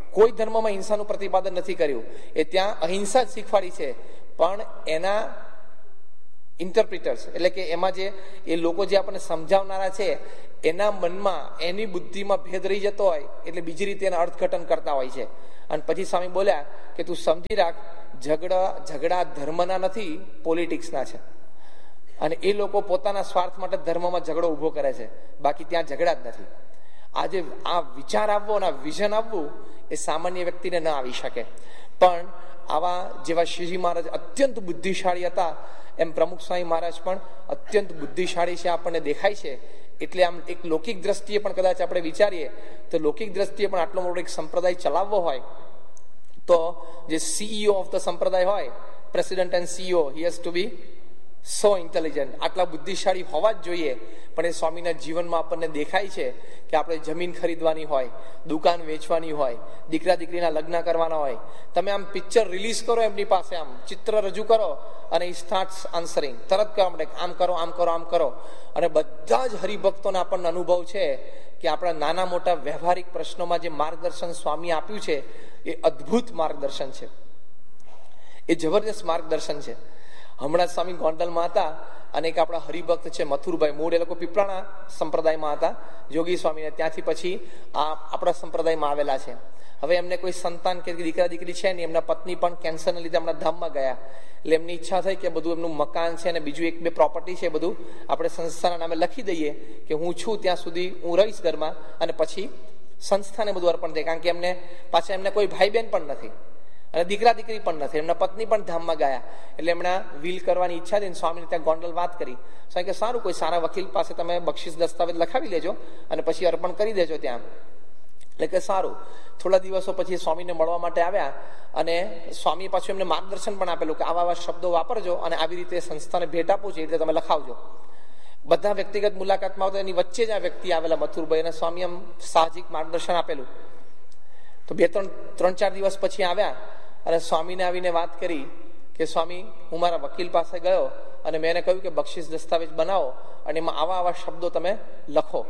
કોઈ ધર્મમાં હિંસાનું પ્રતિપાદન નથી કર્યું. એ ત્યાં અહિંસા જ શીખવાડી છે, પણ એના ઇન્ટરપ્રિટર્સ એટલે કે એમાં જે એ લોકો જે આપણને સમજાવનારા છે એના મનમાં એની બુદ્ધિમાં ભેદ રહી જતો હોય એટલે બીજી રીતે એના અર્થઘટન કરતા હોય છે. અને પછી સ્વામી બોલ્યા કે તું સમજી રાખ, ઝઘડા ઝઘડા ધર્મના નથી, પોલિટિક્સના છે. અને એ લોકો પોતાના સ્વાર્થ માટે ધર્મમાં ઝઘડો ઉભો કરે છે, બાકી ત્યાં ઝઘડા જ નથી. આજે આ વિચાર આવવો અને વિઝન આવવું એ સામાન્ય વ્યક્તિને ન આવી શકે. પણ આવા જેવા શ્રીજી મહારાજ અત્યંત બુદ્ધિશાળી હતા, એમ પ્રમુખ સ્વામી મહારાજ પણ અત્યંત બુદ્ધિશાળી છે આપણને દેખાય છે. એટલે આમ એક લૌકિક દ્રષ્ટિએ પણ કદાચ આપણે વિચારીએ તો લૌકિક દ્રષ્ટિએ પણ આટલો મોટો એક સંપ્રદાય ચલાવવો હોય તો જે સીઈઓ ઓફ ધ સંપ્રદાય હોય, president and CEO, he has two B so intelligent, આટલા બુદ્ધિશાળી હોવા જ જોઈએ. પણ એ સ્વામીના જીવનમાં આપણને દેખાય છે કે આપણે જમીન ખરીદવાની હોય, દુકાન વેચવાની હોય, દીકરા દીકરીના લગ્ન કરવાના હોય, તમે આમ પિક્ચર રિલીઝ કરો એમની પાસે, આમ ચિત્ર રજૂ કરો અને ઈ સ્ટાર્ટ્સ આન્સરિંગ, તરત કહેવા માંડે આમ કરો આમ કરો આમ કરો. અને બધા જ હરિભક્તોને આપણને અનુભવ છે કે આપણા નાના મોટા વ્યવહારિક પ્રશ્નોમાં જે માર્ગદર્શન સ્વામી આપ્યું છે એ અદ્ભુત માર્ગદર્શન છે, એ જબરદસ્ત માર્ગદર્શન છે. હમણાં સ્વામી ગોંડલમાં હતા અને એક આપણા હરિભક્ત છે મથુરભાઈ, મૂળ એ લોકો પીપળાના સંપ્રદાયમાં હતા, યોગી સ્વામીને, ત્યાંથી પછી આ આપણા સંપ્રદાયમાં આવેલા છે. હવે એમને કોઈ સંતાન કે દીકરા દીકરી છે નહીં, એમના પત્ની પણ કેન્સરને લીધે હમણાં ધામમાં ગયા. એટલે એમની ઈચ્છા થઈ કે બધું એમનું મકાન છે અને બીજું એક બે પ્રોપર્ટી છે બધું આપણે સંસ્થાના નામે લખી દઈએ કે હું છું ત્યાં સુધી હું રહીશ ઘરમાં અને પછી સંસ્થાને બધું અર્પણ થાય. કારણ કે એમને પાછા એમને કોઈ ભાઈ બહેન પણ નથી અને દીકરા દીકરી પણ નથી, એમના પત્ની પણ ધામમાં ગયા. એટલે એમના વિલ કરવાની ઈચ્છા થઈ, સ્વામીને ત્યાં ગોંડલ વાત કરી. સ્વામી કે સારું, કોઈ સારા વકીલ પાસે તમે બક્ષિસ દસ્તાવેજ લખાવી લેજો અને પછી અર્પણ કરી દેજો ત્યાં. એટલે કે સારું. થોડા દિવસો પછી સ્વામીને મળવા માટે આવ્યા અને સ્વામી પાછું એમને માર્ગદર્શન પણ આપેલું કે આવા આવા શબ્દો વાપરજો અને આવી રીતે સંસ્થાને ભેટ આપું છે એ રીતે તમે લખાવજો. બધા વ્યક્તિગત મુલાકાતમાં આવતા એની વચ્ચે જ આ વ્યક્તિ આવેલા મથુરભાઈ, અને સ્વામી એમ સાહજિક માર્ગદર્શન આપેલું. તો બે ત્રણ ત્રણ ચાર દિવસ પછી આવ્યા અને સ્વામીને આવીને વાત કરી કે સ્વામી, હું મારા વકીલ પાસે ગયો અને મેં એને કહ્યું કે બક્ષિસ દસ્તાવેજ બનાવો અને એમાં આવા આવા શબ્દો તમે લખો.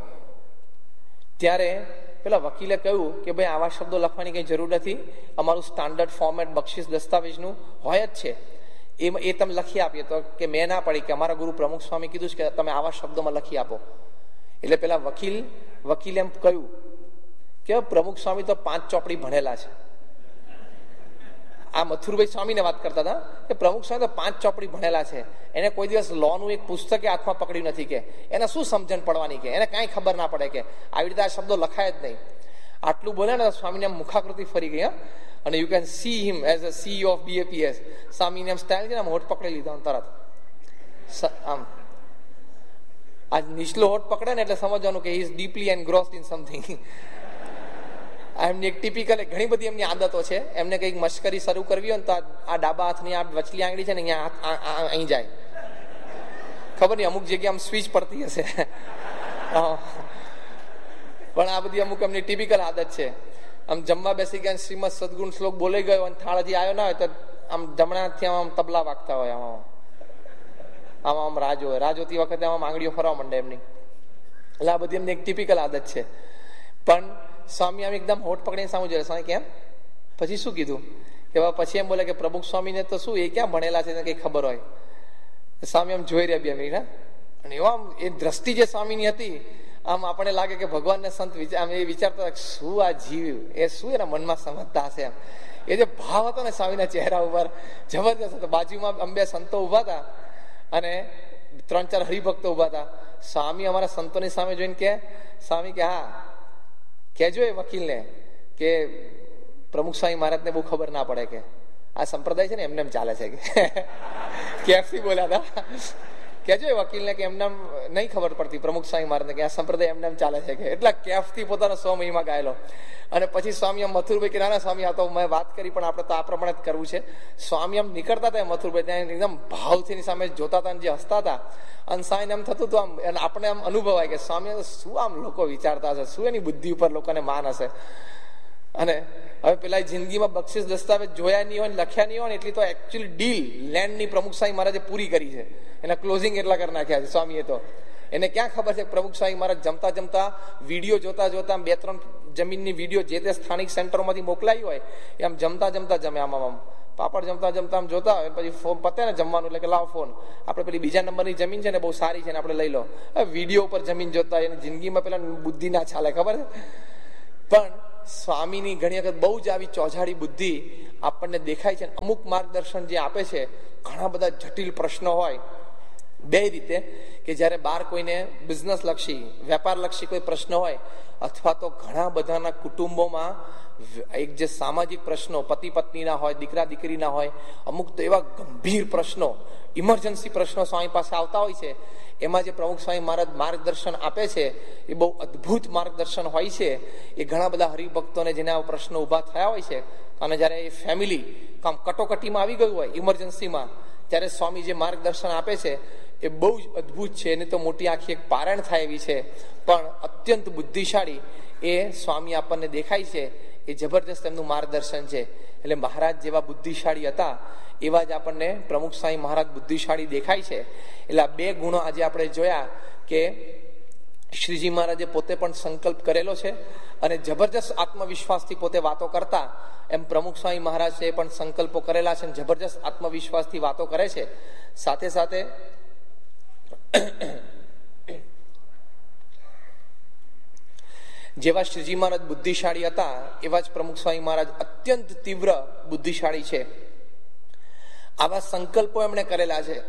ત્યારે પેલા વકીલે કહ્યું કે ભાઈ આવા શબ્દો લખવાની કઈ જરૂર નથી, અમારું સ્ટાન્ડર્ડ ફોર્મેટ બક્ષિસ દસ્તાવેજનું હોય જ છે, એ એ તમે લખી આપીએ. તો કે મેં ના પડી કે અમારા ગુરુ પ્રમુખ સ્વામી કીધું કે તમે આવા શબ્દોમાં લખી આપો. એટલે પેલા વકીલ વકીલે એમ કહ્યું કે પ્રમુખ સ્વામી તો પાંચ ચોપડી ભણેલા છે. આ મથુરભાઈ સ્વામીને વાત કરતા હતા કે પ્રમુખ સ્વામી તો પાંચ ચોપડી ભણેલા છે, એને કોઈ દિવસ લો નું એક પુસ્તક હાથમાં પકડ્યું નથી, કે એને શું સમજણ પડવાની, કે એને કાંઈ ખબર ના પડે, કે આવી રીતે આ શબ્દો લખાય જ નહીં. આટલું બોલ્યા ને સ્વામીને આમ મુખાકૃતિ ફરી ગઈ. અને you can see him as a CEO of BAPS. સ્વામીને આમ સ્ટાઇલ છે ને, આમ હોઠ પકડી લીધો તરત. આમ આ નીચલો હોઠ પકડે ને એટલે સમજવાનું કે he is deeply એન્ગ્રોસ્ડ in something. એમની એક ટિપિકલ ઘણી બધી એમની આદતો છે. એમને કંઈક મશ્કરી શરૂ કરવી હોય ને તો આ ડાબા હાથની આ વચલી આંગળી છે ને અહીંયા અહીં જાય, ખબર નહીં અમુક જગ્યાએ આમ સ્વિચ પડતી હશે. પણ આ બધી અમુક એમની ટિપિકલ આદત છે. આમ જમવા બેસી ગયા, શ્રીમદ સદગુણ શ્લોક બોલાઈ ગયો અને થાળ હજી આવ્યો ના હોય તો આમ જમણાથી આમ તબલા વાગતા હોય, આમાં આમાં આમ રાજો હોય, રાજ હોતી વખતે આમાં આંગળીઓ ફરવા માંડે એમની. એટલે આ બધી એમની એક ટિપિકલ આદત છે. પણ સ્વામી આમ એકદમ હોઠ પકડીને સામું જોયે. સ્વામી કેમ? પછી શું કીધું કે પછી એમ બોલે કે પ્રમુખ સ્વામીને તો શું, એ ક્યાં ભણેલા છે, કઈ ખબર હોય. સ્વામી આમ જોઈ રહ્યા બે મિનિટ, અને એવા આમ એ દ્રષ્ટિ જે સ્વામીની હતી, આમ આપણને લાગે કે ભગવાનને સંત આમ એ વિચારતા શું આ જીવ, એ શું એના મનમાં સમજતા હશે. એમ એ જે ભાવ હતો ને સ્વામીના ચહેરા ઉપર જબરદસ્ત હતો. બાજુમાં અંબે સંતો ઉભા હતા અને ત્રણ ચાર હરિભક્તો ઉભા હતા. સ્વામી અમારા સંતોની સામે જોઈને કે સ્વામી કે હા કહેજો એ વકીલને કે પ્રમુખ સ્વામી મહારાજને બહુ ખબર ના પડે કે આ સંપ્રદાય છે ને એમને એમ ચાલે છે, કે કેફથી બોલ્યા હતા. કહેજો એ વકીલને કે એમને નહીં ખબર પડતી પ્રમુખ સ્વામી મહારાજને કે આ સંપ્રદાય એમને એમ ચાલે છે, કે એટલા કેફથી પોતાનો સો મહિમા ગાયેલો. અને પછી સ્વામી આમ મથુરભાઈ કે નાના સ્વામી આ તો મેં વાત કરી પણ આપણે તો આ પ્રમાણે જ કરવું છે. સ્વામી આમ નીકળતા હતા મથુરભાઈ ત્યાં એકદમ ભાવથી એની સામે જોતા હતા, જે હસતા હતા. અને સ્વામીને એમ થતું હતું આમ આપણે આમ અનુભવાય કે સ્વામી શું આમ લોકો વિચારતા હશે, શું એની બુદ્ધિ ઉપર લોકોને માન હશે. અને હવે પેલા જિંદગીમાં બક્ષિસ દસ્તાવેજ જોયા નહીં હોય, લખ્યા નહીં હોય, એટલી તો એકચ્યુઅલી ડીલ લેન્ડની પ્રમુખ સ્વામી મહારાજે પૂરી કરી છે. એના ક્લોઝિંગ એટલા કરી નાખ્યા છે સ્વામીએ તો. એને ક્યાં ખબર છે પ્રમુખ સ્વામી મહારાજ જમતા જમતા વિડીયો જોતા જોતા બે ત્રણ જમીનની વિડીયો જે તે સ્થાનિક સેન્ટરોમાંથી મોકલાઈ હોય એ આમ જમતા જમતા જમે આમ આમ પાપડ જમતા જમતા આમ જોતા હોય પછી ફોન પતે ને જમવાનું એટલે કે લાવ ફોન આપણે પેલી બીજા નંબરની જમીન છે ને બહુ સારી છે ને આપણે લઈ લો. વિડીયો ઉપર જમીન જોતા એની જિંદગીમાં પેલા બુદ્ધિ ના ચાલે ખબર છે. પણ સ્વામીની ઘણી વખત બહુ જ આવી ચોજાડી બુદ્ધિ આપણને દેખાય છે. અમુક માર્ગદર્શન જે આપે છે ઘણા બધા જટિલ પ્રશ્નો હોય બે રીતે કે જ્યારે બહાર કોઈને બિઝનેસ લક્ષી વેપાર લક્ષી કોઈ પ્રશ્ન હોય અથવા તો ઘણા બધાના કુટુંબોમાં એક જે સામાજિક પ્રશ્નો પતિ પત્નીના હોય દીકરા દીકરીના હોય અમુક તો એવા ગંભીર પ્રશ્નો ઇમરજન્સી પ્રશ્નો સ્વામી પાસે આવતા હોય છે. એમાં જે પ્રમુખ સ્વામી મહારાજ માર્ગદર્શન આપે છે એ બહુ અદ્ભુત માર્ગદર્શન હોય છે. એ ઘણા બધા હરિભક્તોને જેને આ પ્રશ્નો ઉભા થયા હોય છે અને જ્યારે એ ફેમિલી કામ કટોકટીમાં આવી ગયું હોય ઇમરજન્સીમાં ત્યારે સ્વામી જે માર્ગદર્શન આપે છે એ બહુ જ અદ્ભુત છે. એની તો મોટી આખી એક પારણ થાય એવી છે પણ અત્યંત બુદ્ધિશાળી એ સ્વામી આપણને દેખાય છે. એ જબરદસ્ત એમનું માર્ગદર્શન છે. એટલે મહારાજ જેવા બુદ્ધિશાળી હતા એવા જ આપણને પ્રમુખ સ્વામી મહારાજ બુદ્ધિશાળી દેખાય છે. એટલે આ બે ગુણો આજે આપણે જોયા કે શ્રીજી મહારાજે પોતે પણ સંકલ્પ કરેલો છે અને જબરજસ્ત આત્મવિશ્વાસથી પોતે વાતો કરતા એમ પ્રમુખ સ્વામી મહારાજે પણ સંકલ્પો કરેલા છે અને જબરજસ્ત આત્મવિશ્વાસથી વાતો કરે છે. સાથે સાથે જેવા શ્રીજી મહારાજ બુદ્ધિશાળી હતા એવા જ પ્રમુખ સ્વામી મહારાજ અત્યંત તીવ્ર બુદ્ધિશાળી છે. આવા સંકલ્પો એમણે કરેલા છે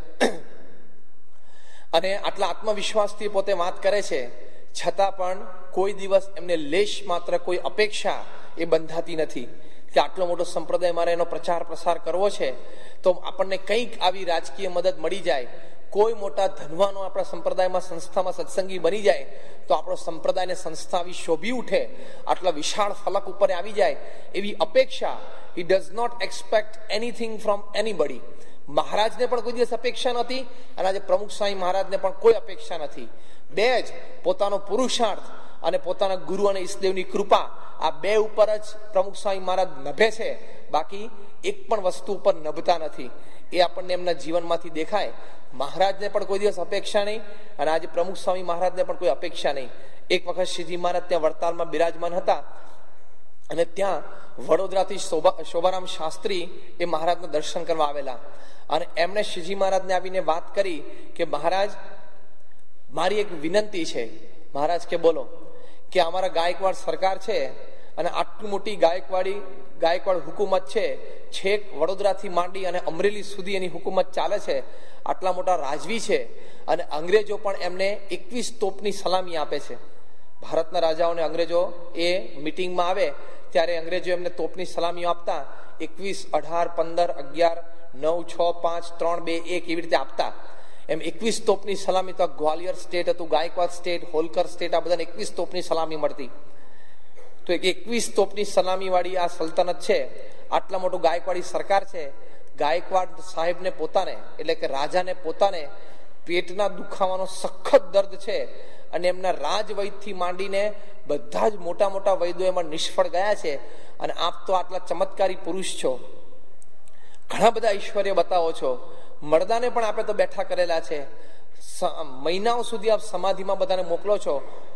અને આટલા આત્મવિશ્વાસથી પોતે વાત કરે છે છતાં પણ કોઈ દિવસ એમને લેશ માત્ર કોઈ અપેક્ષા એ બંધાતી નથી કે આટલો મોટો સંપ્રદાય મારે એનો પ્રચાર પ્રસાર કરવો છે તો આપણને કંઈક આવી રાજકીય મદદ મળી જાય, કોઈ મોટા ધનવાનો આપણા સંપ્રદાયમાં સંસ્થામાં સત્સંગી બની જાય તો આપણો સંપ્રદાયને સંસ્થા આવી શોભી ઉઠે, આટલા વિશાળ ફલક ઉપર આવી જાય એવી અપેક્ષા. He does not expect anything from anybody. મહારાજને પણ કોઈ દિવસ અપેક્ષા નથી અને આજે પ્રમુખ સ્વામી મહારાજને પણ કોઈ અપેક્ષા નથી. બે જ પોતાનો પુરુષાર્થ અને પોતાના ગુરુ અને ઈષ્ટદેવની કૃપા આ બે ઉપર જ પ્રમુખ સ્વામી મહારાજ નભે છે, બાકી એક પણ વસ્તુ ઉપર નભતા નથી. એ આપણને એમના જીવનમાંથી દેખાય. મહારાજને પણ કોઈ દિવસ અપેક્ષા નહીં અને આજે પ્રમુખ સ્વામી મહારાજને પણ કોઈ અપેક્ષા નહીં. એક વખત શ્રીજી મહારાજ ત્યાં વડતાલમાં બિરાજમાન હતા અને ત્યાં વડોદરાથી શોભારામ શાસ્ત્રી એ મહારાજના દર્શન કરવા આવેલા અને એમણે શ્રીજી મહારાજને આવીને વાત કરી કે મહારાજ મારી એક વિનંતી છે. મહારાજ કે બોલો. કે અમારા ગાયકવાડ સરકાર છે અને આટલી મોટી ગાયકવાડી ગાયકવાડ હુકુમત છે, છેક વડોદરાથી માંડી અને અમરેલી સુધી એની હુકુમત ચાલે છે, આટલા મોટા રાજવી છે અને અંગ્રેજો પણ એમને એકવીસ તોપની સલામી આપે છે. ભારતના રાજાઓને અંગ્રેજો એ મિટિંગમાં આવે ત્યારે અંગ્રેજો એમને તોપની સલામીઓ આપતા એકવીસ અઢાર પંદર અગિયાર નવ છ પાંચ ત્રણ બે એક એવી રીતે આપતા. એમ એકવીસ તોપની સલામી તો ગ્વાલિયર સ્ટેટ હતું, ગાયકવાડ સ્ટેટ, હોલકર સ્ટેટ, આ બધાને એકવીસ તોપની સલામી મળતી. તો એક એકવીસ તોપની સલામી વાળી આ સલ્તનત છે, આટલા મોટું ગાયકવાડી સરકાર છે. ગાયકવાડ સાહેબને પોતાને એટલે કે રાજાને પોતાને પેટના દુખાવાનો સખત દર્દ છે અને એમના રાજવૈદથી માંડીને બધા જ મોટા મોટા વૈદ્યો એમાં નિષ્ફળ ગયા છે અને આપ તો આટલા ચમત્કારી પુરુષ છો, ઘણા બધા ઐશ્વર્ય બતાવો છો, મરદાને પણ આપણે તો બેઠા કરેલા છે, મહિનાઓ સુધી આપ સમાધિમાં બધાને મોકલો છો,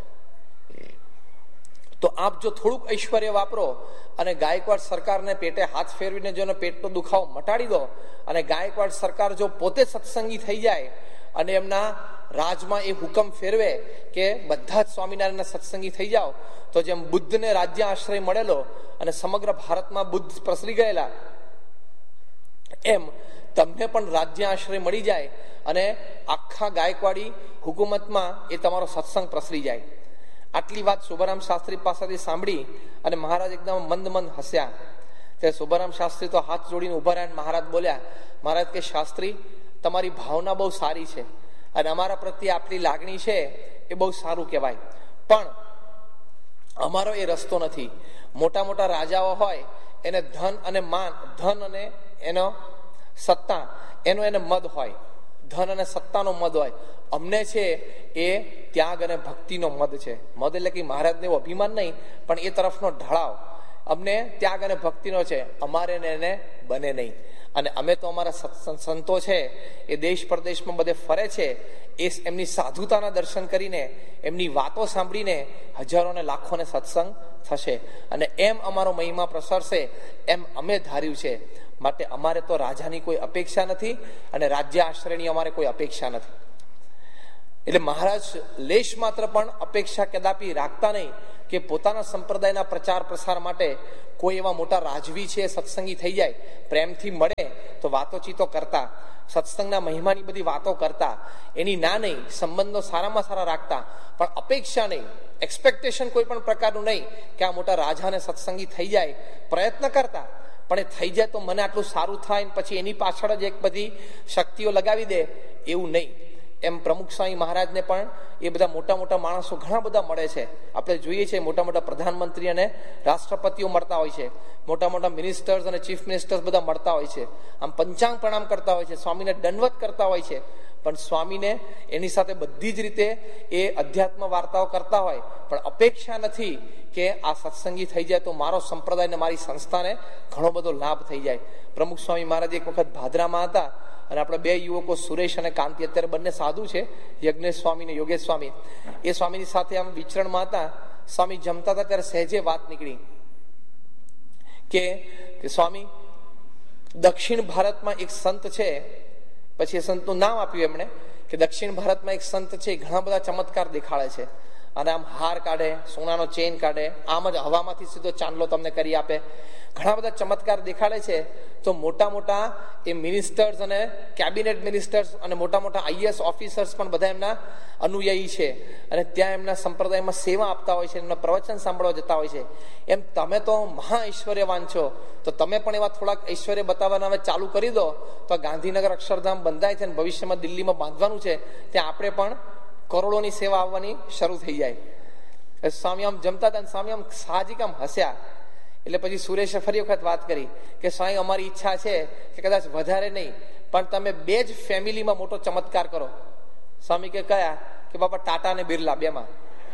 તો આપ જો થોડુંક ઐશ્વર્ય વાપરો અને ગાયકવાડ સરકારને પેટે હાથ ફેરવીને જો પેટનો દુખાવો મટાડી દો અને ગાયકવાડ સરકાર જો પોતે સત્સંગી થઈ જાય અને એમના રાજમાં એ હુકમ ફેરવે કે બધા જ સ્વામિનારાયણના સત્સંગી થઈ જાઓ, તો જેમ બુદ્ધને રાજ્ય આશ્રય મળેલો અને સમગ્ર ભારતમાં બુદ્ધ પ્રસરી ગયેલા એમ તમને પણ રાજ્ય આશ્રય મળી જાય અને આખા ગાયકવાડી હુકુમતમાં એ તમારો સત્સંગ પ્રસરી જાય. આટલી વાત શોભારામ શાસ્ત્રી પાસેથી સાંભળી અને મહારાજ એકદમ મંદ મંદ હસ્યા. ત્યારે શોભારામ શાસ્ત્રી તો હાથ જોડીને ઉભા રહ્યા. મહારાજ બોલ્યા, મહારાજ કે શાસ્ત્રી તમારી ભાવના બહુ સારી છે અને અમારા પ્રત્યે આપણી લાગણી છે એ બહુ સારું કહેવાય, પણ અમારો એ રસ્તો નથી. મોટા મોટા રાજાઓ હોય એને ધન અને માન, ધન અને એનો સત્તા, એનો એને મદ હોય, ધન અને સત્તાનો મદ હોય. અમને છે એ ત્યાગ અને ભક્તિનો મદ છે. મદ એટલે કે મહારાજને એવું અભિમાન નહીં, પણ એ તરફનો ઢળાવ. અમને ત્યાગ અને ભક્તિનો છે, અમારે એને બને નહીં. અને અમે તો અમારા સંતો છે એ દેશ પ્રદેશમાં બધે ફરે છે, એ એમની સાધુતાના દર્શન કરીને એમની વાતો સાંભળીને હજારો ને લાખોને સત્સંગ થશે અને એમ અમારો મહિમા પ્રસરશે એમ અમે ધાર્યું છે. માટે અમારે તો રાજાની કોઈ અપેક્ષા નથી અને રાજ્ય આશ્રયની અમારે કોઈ અપેક્ષા નથી. એટલે મહારાજ લેશ માત્ર પણ અપેક્ષા કદાપી રાખતા નહીં કે પોતાના સંપ્રદાયના પ્રચાર પ્રસાર માટે કોઈ એવા મોટા રાજવી છે સત્સંગી થઈ જાય, પ્રેમથી મળે તો વાતોચીતો કરતા, સત્સંગના મહિમાની બધી વાતો કરતા, એની ના નહીં, સંબંધો સારામાં સારા રાખતા, પણ અપેક્ષા નહીં, એક્સપેક્ટેશન કોઈ પણ પ્રકારનું નહીં કે આ મોટા રાજાને સત્સંગી થઈ જાય, પ્રયત્ન કરતા પણ એ થઈ જાય તો મને આટલું સારું થાય પછી એની પાછળ જ એક બધી શક્તિઓ લગાવી દે, એવું નહીં. એમ પ્રમુખ સ્વામી મહારાજને પણ એ બધા મોટા મોટા માણસો ઘણા બધા મળે છે. આપણે જોઈએ છીએ મોટા મોટા પ્રધાનમંત્રી અને રાષ્ટ્રપતિઓ મળતા હોય છે, મોટા મોટા મિનિસ્ટર્સ અને ચીફ મિનિસ્ટર્સ બધા મળતા હોય છે, આમ પંચાંગ પ્રણામ કરતા હોય છે, સ્વામીને દંડવત કરતા હોય છે, પણ સ્વામીને એની સાથે બધી જ રીતે એ અધ્યાત્મ વાર્તાઓ કરતા હોય, પણ અપેક્ષા નથી કે આ સત્સંગી થઈ જાય તો મારો સંપ્રદાય ને મારી સંસ્થાને ઘણો બધો લાભ થઈ જાય. પ્રમુખ સ્વામી મહારાજ એક વખત ભાદરામાં હતા અને આપણે બે યુવકો સુરેશ અને કાંતિ, અત્યારે બંને સાધુ છે, યજ્ઞેશ સ્વામી ને યોગેશ સ્વામી, એ સ્વામીની સાથે આમ વિચરણમાં હતા. સ્વામી જમતા હતા ત્યારે સહેજે વાત નીકળી કે સ્વામી દક્ષિણ ભારતમાં એક સંત છે, પછી એ સંતનું નામ આપ્યું એમણે કે દક્ષિણ ભારતમાં એક સંત છે, ઘણા બધા ચમત્કાર દેખાડે છે અને આમ હાર કાઢે, સોનાનો ચેન કાઢે, આમ જ હવામાંથી સીધો ચાંદલો તમને કરી આપે, ઘણા બધા ચમત્કાર દેખાડે છે. તો મોટા મોટા એ મિનિસ્ટર્સ અને કેબિનેટ મિનિસ્ટર્સ અને મોટા મોટા આઈએએસ ઓફિસર્સ પણ બધા એમના અનુયાયી છે અને ત્યાં એમના સંપ્રદાયમાં સેવા આપતા હોય છે, એમના પ્રવચન સાંભળવા જતા હોય છે. એમ તમે તો મહા ઐશ્વર્યવાન છો, તો તમે પણ એવા થોડાક ઐશ્વર્ય બતાવવાના હવે ચાલુ કરી દો તો ગાંધીનગર અક્ષરધામ બંધાય છે અને ભવિષ્યમાં દિલ્હીમાં બાંધવાનું છે, ત્યાં આપણે પણ કરોડોની સેવા આવવાની શરૂ થઈ જાય. સ્વામી આમ જમતા હતા, સ્વામી આમ સાહજિક આમ હસ્યા. એટલે પછી સુરેશે ફરી વખત વાત કરી કે સ્વામી અમારી ઈચ્છા છે કે કદાચ વધારે નહીં પણ તમે બે જ ફેમિલીમાં મોટો ચમત્કાર કરો. સ્વામી કે કયા? કે બાપા ટાટા ને બિરલા બેમાં,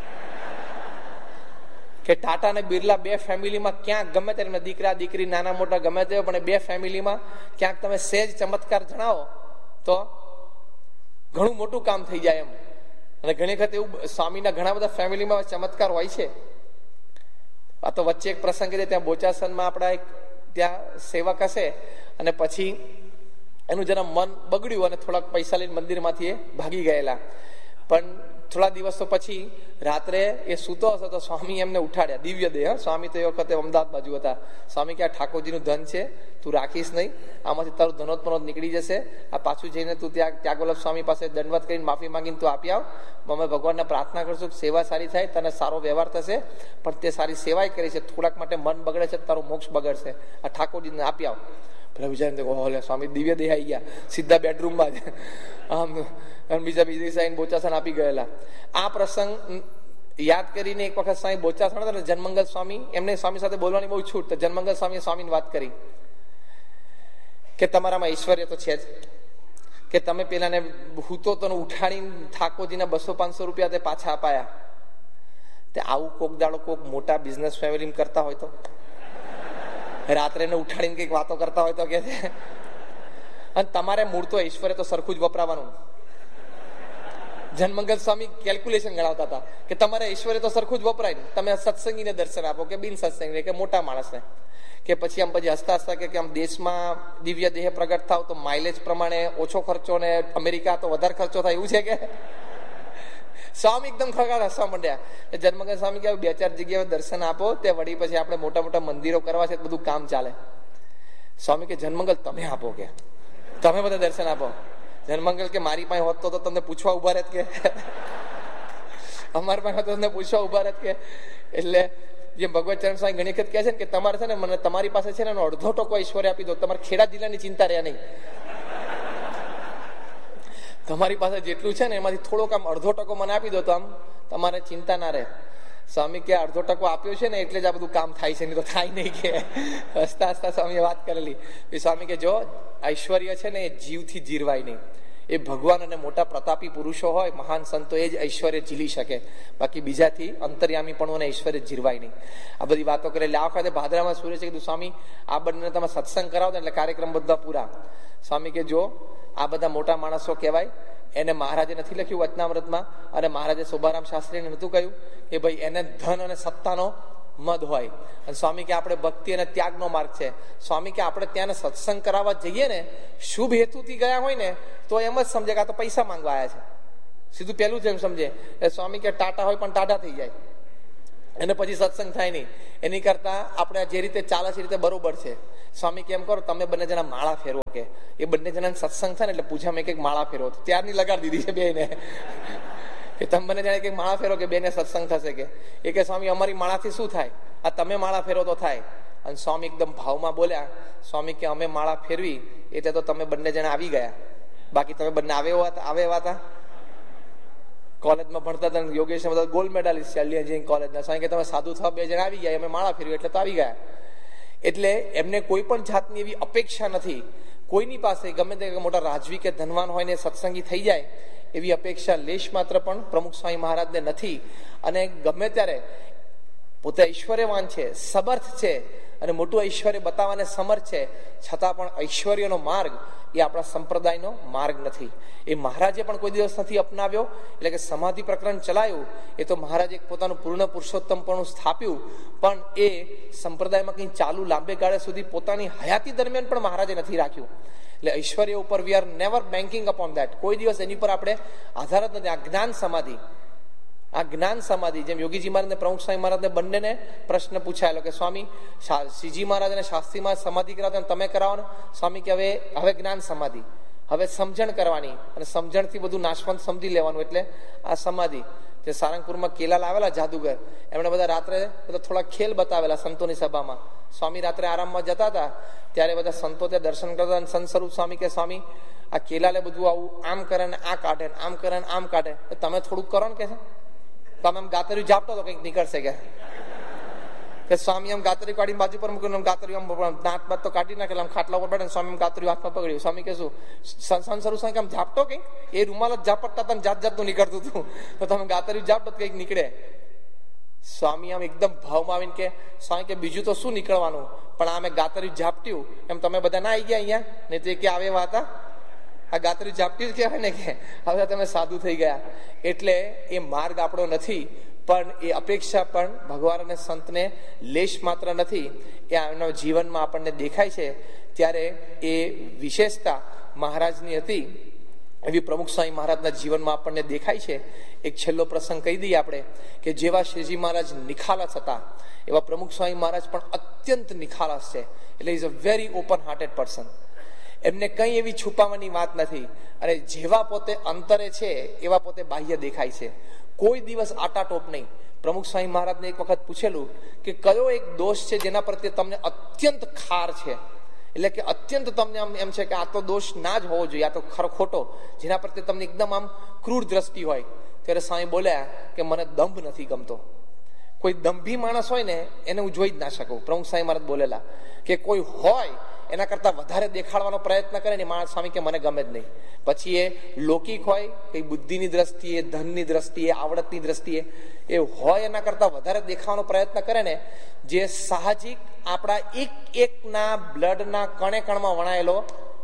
કે ટાટા ને બિરલા બે ફેમિલીમાં ક્યાંક ગમે તે દીકરા દીકરી નાના મોટા ગમે તે પણ બે ફેમિલીમાં ક્યાંક તમે સહેજ ચમત્કાર જણાવો તો ઘણું મોટું કામ થઈ જાય એમ. અને ઘણી વખત એવું સ્વામીના ઘણા બધા ફેમિલીમાં ચમત્કાર હોય છે. આ તો વચ્ચે એક પ્રસંગ છે, ત્યાં બોચાસનમાં આપણા એક ત્યાં સેવક હશે અને પછી એનું જરા મન બગડ્યું અને થોડાક પૈસા લઈને મંદિરમાંથી એ ભાગી ગયેલા. પણ થોડા દિવસો પછી રાત્રે એ સૂતો હશે તો સ્વામી એમને ઉઠાડ્યા, દિવ્ય દેહ. સ્વામી તો એ વખતે અમદાવાદ બાજુ હતા. સ્વામી કે આ ઠાકોરજીનું ધન છે, તું રાખીશ નહીં, આમાંથી તારું ધનોત્પનોત નીકળી જશે, આ પાછું જઈને તું ત્યાં ત્યાગોલભ સ્વામી પાસે દંડવત કરીને માફી માંગીને તું આપી આવ. અમે ભગવાનને પ્રાર્થના કરશું કે સેવા સારી થાય, તને સારો વ્યવહાર થશે, પણ તે સારી સેવાય કરી છે, થોડાક માટે મન બગડે છે, તારું મોક્ષ બગડશે, આ ઠાકોરજીને આપી આવ. પેલા બીજા સ્વામી દિવ્ય દેહ આવી ગયા સીધા બેડરૂમમાં જ, આમ બીજા બીજી સાઈન બોચાસન આપી ગયેલા. આ પ્રસંગ યાદ કરીને એક વખત સ્વામી બોચાસણ હતા, જનમંગલ સ્વામી, એમને સ્વામી સાથે બોલવાની બહુ છૂટ, તો જનમંગલ સ્વામીએ સ્વામીની વાત કરી કે તમારામાં ઐશ્વર્ય તો છે જ, કે તમે પેલાને હૂતો તો ઉઠાડીને ઠાકોરજીના બસો પાંચસો રૂપિયા તે પાછા અપાયા, તે આવું કોક દાડો કોક મોટા બિઝનેસ ફેમિલી કરતા હોય તો, રાત્રે ને ઉઠાડીને કઈક વાતો કરતા હોય તો કે છે. અને તમારે મૂળ તો ઐશ્વર્ય તો સરખું જ વપરાવાનું. જનમંગલ સ્વામી કેલ્ક્યુલેશન ગણાવતા હતા કે તમારે ઐશ્વર્ય તો સરખું જ વપરાય ને, તમે સત્સંગીને દર્શન આપો કે બિન સત્સંગી કે મોટા માણસને, કે પછી આમ પછી હસતા હસતા કે આમ દેશમાં દિવ્ય દેહ પ્રગટ થાવ તો માઇલેજ પ્રમાણે ઓછો ખર્ચો ને અમેરિકા તો વધારે ખર્ચો થાય, એવું છે કે? સ્વામી એકદમ ખગાડ હસવા માંડ્યા. જનમંગલ સ્વામી કે બે ચાર જગ્યાએ દર્શન આપો, તે વળી પછી આપણે મોટા મોટા મંદિરો કરવા છે, બધું કામ ચાલે. સ્વામી કે જનમંગલ તમે આપો, કે તમે બધા દર્શન આપો. જનમંગલ કે મારી પાસે હોત તો તમને પૂછવા ઉભા રહેત, કે અમારી પાસે હોત તો તમને પૂછવા ઉભા રહેત, કે એટલે જે ભગવત ચરણ સ્વામી ઘણી વખત કહે છે કે તમારે છે ને મને તમારી પાસે છે ને અડધો ટકો ઐશ્વર્ય આપી દો, તમારે ખેડા જિલ્લાની ચિંતા રહ્યા નહીં, તમારી પાસે જેટલું છે ને એમાંથી થોડોક આમ અડધો ટકો મને આપી દો તો આમ તમારે ચિંતા ના રહે. સ્વામી કે અડધો ટકો આપ્યો છે ને એટલે જ આ બધું કામ થાય છે, નહીં તો થાય નહીં, કે હસતા હસતા સ્વામીએ વાત કરેલી. સ્વામી કે જો ઐશ્વર્ય છે ને એ જીવથી જીરવાય નહીં, એ ભગવાન અને મોટા પ્રતાપી પુરુષો હોય, મહાન સંતો, એ જ ઐશ્વર્ય ઝીલી શકે, બાકી બીજાથી અંતર્યામી પણ અને ઐશ્વર્ય જીરવાય નહીં. આ બધી વાતો કરે એટલે આ વખતે ભાદરામાં સૂર્ય છે કીધું સ્વામી આ બંને તમે સત્સંગ કરાવો એટલે કાર્યક્રમ બધા પૂરા. સ્વામી કે જો આ બધા મોટા માણસો કહેવાય, એને મહારાજે નથી લખ્યું વચનામૃતમાં, અને મહારાજે શોભારામ શાસ્ત્રીને નતું કહ્યું કે ભાઈ એને ધન અને સત્તાનો મદ હોય. અને સ્વામી કે આપણે ભક્તિ અને ત્યાગનો માર્ગ છે. સ્વામી કે આપણે ત્યાં સત્સંગ કરાવવા જઈએ ને શુભ હેતુથી ગયા હોય ને તો એમ જ સમજે કે આ તો પૈસા માંગવા આવ્યા છે, સીધું પેલું જ એમ સમજે. સ્વામી કે ટાટા હોય પણ ટાટા થઈ જાય, એને પછી સત્સંગ થાય નહીં. એની કરતા આપણે જે રીતે ચાલે છે એ રીતે બરોબર છે. સ્વામી કેમ કરો તમે બંને જણા માળા ફેરવો, કે એ બંને જણા સત્સંગ થાય ને એટલે પૂછામાં એક માળા ફેરવો. ત્યારની લગાડી દીધી છે બેને કે તમે બંને જણા એક માળા ફેરો કે બેને સત્સંગ થશે. કે એ કે સ્વામી અમારી માળાથી શું થાય, આ તમે માળા ફેરો તો થાય. અને સ્વામી એકદમ ભાવમાં બોલ્યા, સ્વામી કે અમે માળા ફેરવી એટલે તો તમે બંને જણા આવી ગયા, બાકી તમે બંને આવે આવે એવા હતા. કોલેજમાં ભણતા હતા યોગેશ બધા ગોલ્ડ મેડાલિસ્ટ છે એન્જિનિયરિંગ કોલેજના. સ્વામી કે તમે સાધુ થવા બે જણા આવી ગયા, અમે માળા ફેરવી એટલે તો આવી ગયા. એટલે એમને કોઈ પણ જાતની એવી અપેક્ષા નથી કોઈની પાસે, ગમે તે મોટા રાજવી કે ધનવાન હોય ને સત્સંગી થઈ જાય એવી અપેક્ષા લેશ માત્ર પણ પ્રમુખ સ્વામી મહારાજને નથી. અને ગમે ત્યારે પોતે ઐશ્વર્યવાન છે, સમર્થ છે અને મોટું ઐશ્વર્ય બતાવવાને સમર્થ છે, છતાં પણ ઐશ્વર્યનો માર્ગ એ આપણા સંપ્રદાયનો માર્ગ નથી. એ મહારાજે પણ કોઈ દિવસ નથી અપનાવ્યો. એટલે કે સમાધિ પ્રકરણ ચલાવ્યું એ તો મહારાજે પોતાનું પૂર્ણ પુરુષોત્તમપણું સ્થાપ્યું, પણ એ સંપ્રદાયમાં કંઈ ચાલુ લાંબે ગાળે સુધી પોતાની હયાતી દરમિયાન પણ મહારાજે નથી રાખ્યું. એટલે ઐશ્વર્ય ઉપર we are never banking upon that. કોઈ દિવસ એની પર આપણે આધાર જ નથી. આ જ્ઞાન સમાધિ, આ જ્ઞાન સમાધિ, જેમ યોગીજી મહારાજ પ્રમુખ સ્વામી મહારાજને બંનેને પ્રશ્ન પૂછાયેલો કે સ્વામી શ્રીજી મહારાજ અને શાસ્ત્રી મહારાજ સમાધિ કરાવો તમે કરાવો ને. સ્વામી કે હવે હવે જ્ઞાન સમાધિ, હવે સમજણ કરવાની અને સમજણથી બધું નાશવંત સમજી લેવાનું, એટલે આ સમાધિ. જે સારંગપુરમાં કેલા લાવેલા જાદુગર, એમણે બધા રાત્રે બધા થોડા ખેલ બતાવેલા સંતોની સભામાં. સ્વામી રાત્રે આરામમાં જતા હતા ત્યારે બધા સંતો ત્યાં દર્શન કરતા. સંત સ્વરૂપ સ્વામી કે સ્વામી આ કેલાલે બધું આવું આમ કરે ને આ કાઢે ને આમ કરે ને આમ કાઢે, તમે થોડુંક કરો ને કે છે. તમે આમ ગાતર્યું જાપતો તો કંઈક નીકળશે કે સ્વામી આમ ગાતરી કાઢીને બાજુ પર મૂક્યું, ગાતર્યું આમ દાંત બાત તો કાઢી નાખે, આમ ખાટલા ઉપર બેઠે સ્વામી ગાતર્યું હાથમાં પકડ્યું. સ્વામી કે શું સંસાર સ્વામી આમ ઝાપટો કંઈક, એ રૂમાલ જ ઝાપટતા હતા જાત જાતનું નીકળતું હતું, તો તમે ગાતર્યું ઝાપટો કંઈક નીકળે. સ્વામી આમ એકદમ ભાવમાં આવીને કે સ્વામી કે બીજું તો શું નીકળવાનું, પણ આમે ગાતર્યું ઝાપટ્યું એમ તમે બધા ના આવી ગયા અહીંયા, નહીં તો એ કે આવે એવા હતા. આ ગાતરી ઝાપટી જ કહેવાય ને કે હવે તમે સાધુ થઈ ગયા. એટલે એ માર્ગ આપણો નથી, પણ એ અપેક્ષા પણ ભગવાન અને સંતને લેશ માત્ર નથી. એ એમના જીવનમાં આપણને દેખાય છે. ત્યારે એ વિશેષતા મહારાજની હતી એવી પ્રમુખ સ્વામી મહારાજના જીવનમાં આપણને દેખાય છે. એક છેલ્લો પ્રસંગ કહી દઈએ આપણે કે જેવા શ્રીજી મહારાજ નિખાલસ હતા એવા પ્રમુખ સ્વામી મહારાજ પણ અત્યંત નિખાલસ છે. એટલે is a very open hearted person. એમને કઈ એવી છુપાવવાની વાત નથી, અને જેવા પોતે અંતરે છે એવા પોતે બાહ્ય દેખાય છે. કોઈ દિવસ આટાટોપ નહીં. પ્રમુખ સ્વામી મહારાજને એક વખત પૂછેલું કે કયો એક દોષ છે જેના પ્રત્યે તમને અત્યંત ખાર છે, એટલે કે અત્યંત તમને આમ એમ છે કે આ તો દોષ ના જ હોવો જોઈએ, આ તો ખરો ખોટો, જેના પ્રત્યે તમને એકદમ આમ ક્રૂર દ્રષ્ટિ હોય. ત્યારે સ્વામી બોલ્યા કે મને દંભ નથી ગમતો. કોઈ દંભી માણસ હોય ને એને હું જોઈ જ ના શકું. પ્રમુખ સ્વામી મહારાજ બોલેલા કે કોઈ હોય એના કરતા વધારે દેખાડવાનો પ્રયત્ન કરે ને માણસ સ્વામી કે મને ગમે જ નહીં. પછી એ લૌકિક હોય, કઈ બુદ્ધિની દ્રષ્ટિએ, ધનની દ્રષ્ટિએ, આવડતની દ્રષ્ટિએ એ હોય એના કરતા વધારે દેખાવાનો પ્રયત્ન કરે ને, જે સાહજિક આપણા એક એકના બ્લડના કણે કણમાં વણાયેલો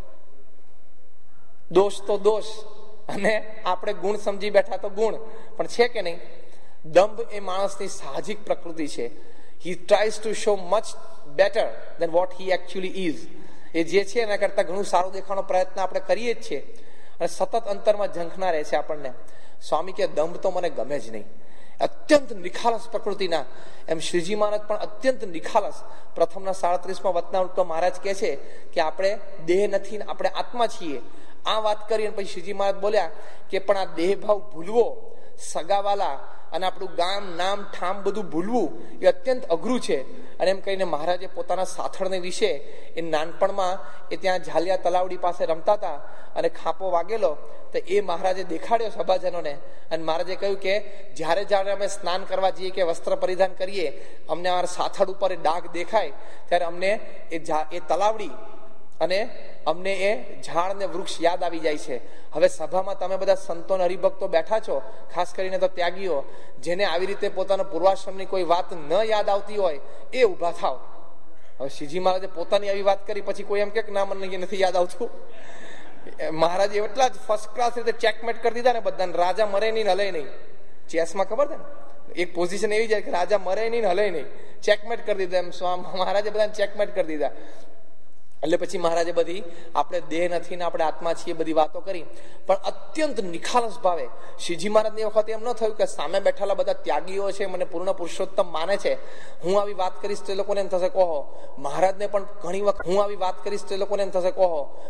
દોષ તો દોષ, અને આપણે ગુણ સમજી બેઠા તો ગુણ પણ છે કે નહીં. દંભ એ માણસની સાહજિક પ્રકૃતિ છે. He tries to show much better than what he actually is. એ જે છે એના કરતા ઘણું સારું દેખાવાનો પ્રયત્ન આપણે કરીએ જ છીએ, અને સતત અંતરમાં ઝંખના રહે છે આપણને. સ્વામી કે દંભ તો મને ગમે જ નહીં. અત્યંત નિખાલસ પ્રકૃતિના. એમ શ્રીજી મહારાજ પણ અત્યંત નિખાલસ. પ્રથમના સાડત્રીસમાં વચનામૃતમાં મહારાજ કહે છે કે આપણે દેહ નથી, આપણે આત્મા છીએ. આ વાત કરી પછી શ્રીજી મહારાજ બોલ્યા કે પણ આ દેહ ભાવ ભૂલવો, સગાવાલા અને આપણું ગામ, નામ, ઠામ બધું ભૂલવું એ અત્યંત અઘરું છે. અને એમ કહીને મહારાજે પોતાના સાથળને વિશે એ નાનપણમાં એ ત્યાં ઝાલિયા તલાવડી પાસે રમતા હતા અને ખાપો વાગેલો તો એ મહારાજે દેખાડ્યો સભાજનોને. અને મહારાજે કહ્યું કે જ્યારે જ્યારે અમે સ્નાન કરવા જઈએ કે વસ્ત્ર પરિધાન કરીએ, અમને અમારા સાથળ ઉપર એ ડાઘ દેખાય ત્યારે અમને એ એ તલાવડી અને અમને એ ઝાડ ને વૃક્ષ યાદ આવી જાય છે. હવે સભામાં તમે બધા સંતો અને હરિભક્તો બેઠા છો, ખાસ કરીને તો ત્યાગીઓ, જેને આવી રીતે પોતાના પૂર્વાશ્રમની કોઈ વાત ન યાદ આવતી હોય એ ઉભા થાવ. હવે શ્રીજી મહારાજે પોતાની આવી વાત કરી, પછી કોઈ એમ કે ના મને નથી યાદ આવતું. મહારાજે એટલા જ ફર્સ્ટ ક્લાસ રીતે ચેકમેટ કરી દીધા ને બધાને. રાજા મરે નહીં, હલે નહીં. ચેસમાં ખબર છે ને, એક પોઝિશન એવી જાય કે રાજા મરે નહીં, હલે નહીં. ચેકમેટ કરી દીધા એમ મહારાજે બધાને ચેકમેટ કરી દીધા. એટલે પછી મહારાજે બધી આપણે દેહ નથી ને આપણે આત્મા છીએ બધી વાતો કરી, પણ અત્યંત નિખાલસ ભાવે. શ્રીજી મહારાજની વખતે એમ ન થયું કે સામે બેઠેલા બધા ત્યાગીઓ છે, મને પૂર્ણ પુરુષોત્તમ માને છે, હું આવી વાત કરીશ તો એ લોકોને એમ થશે કહો. મહારાજને પણ ઘણી વખત હું આવી વાત કરીશ તો એ લોકોને એમ થશે કહો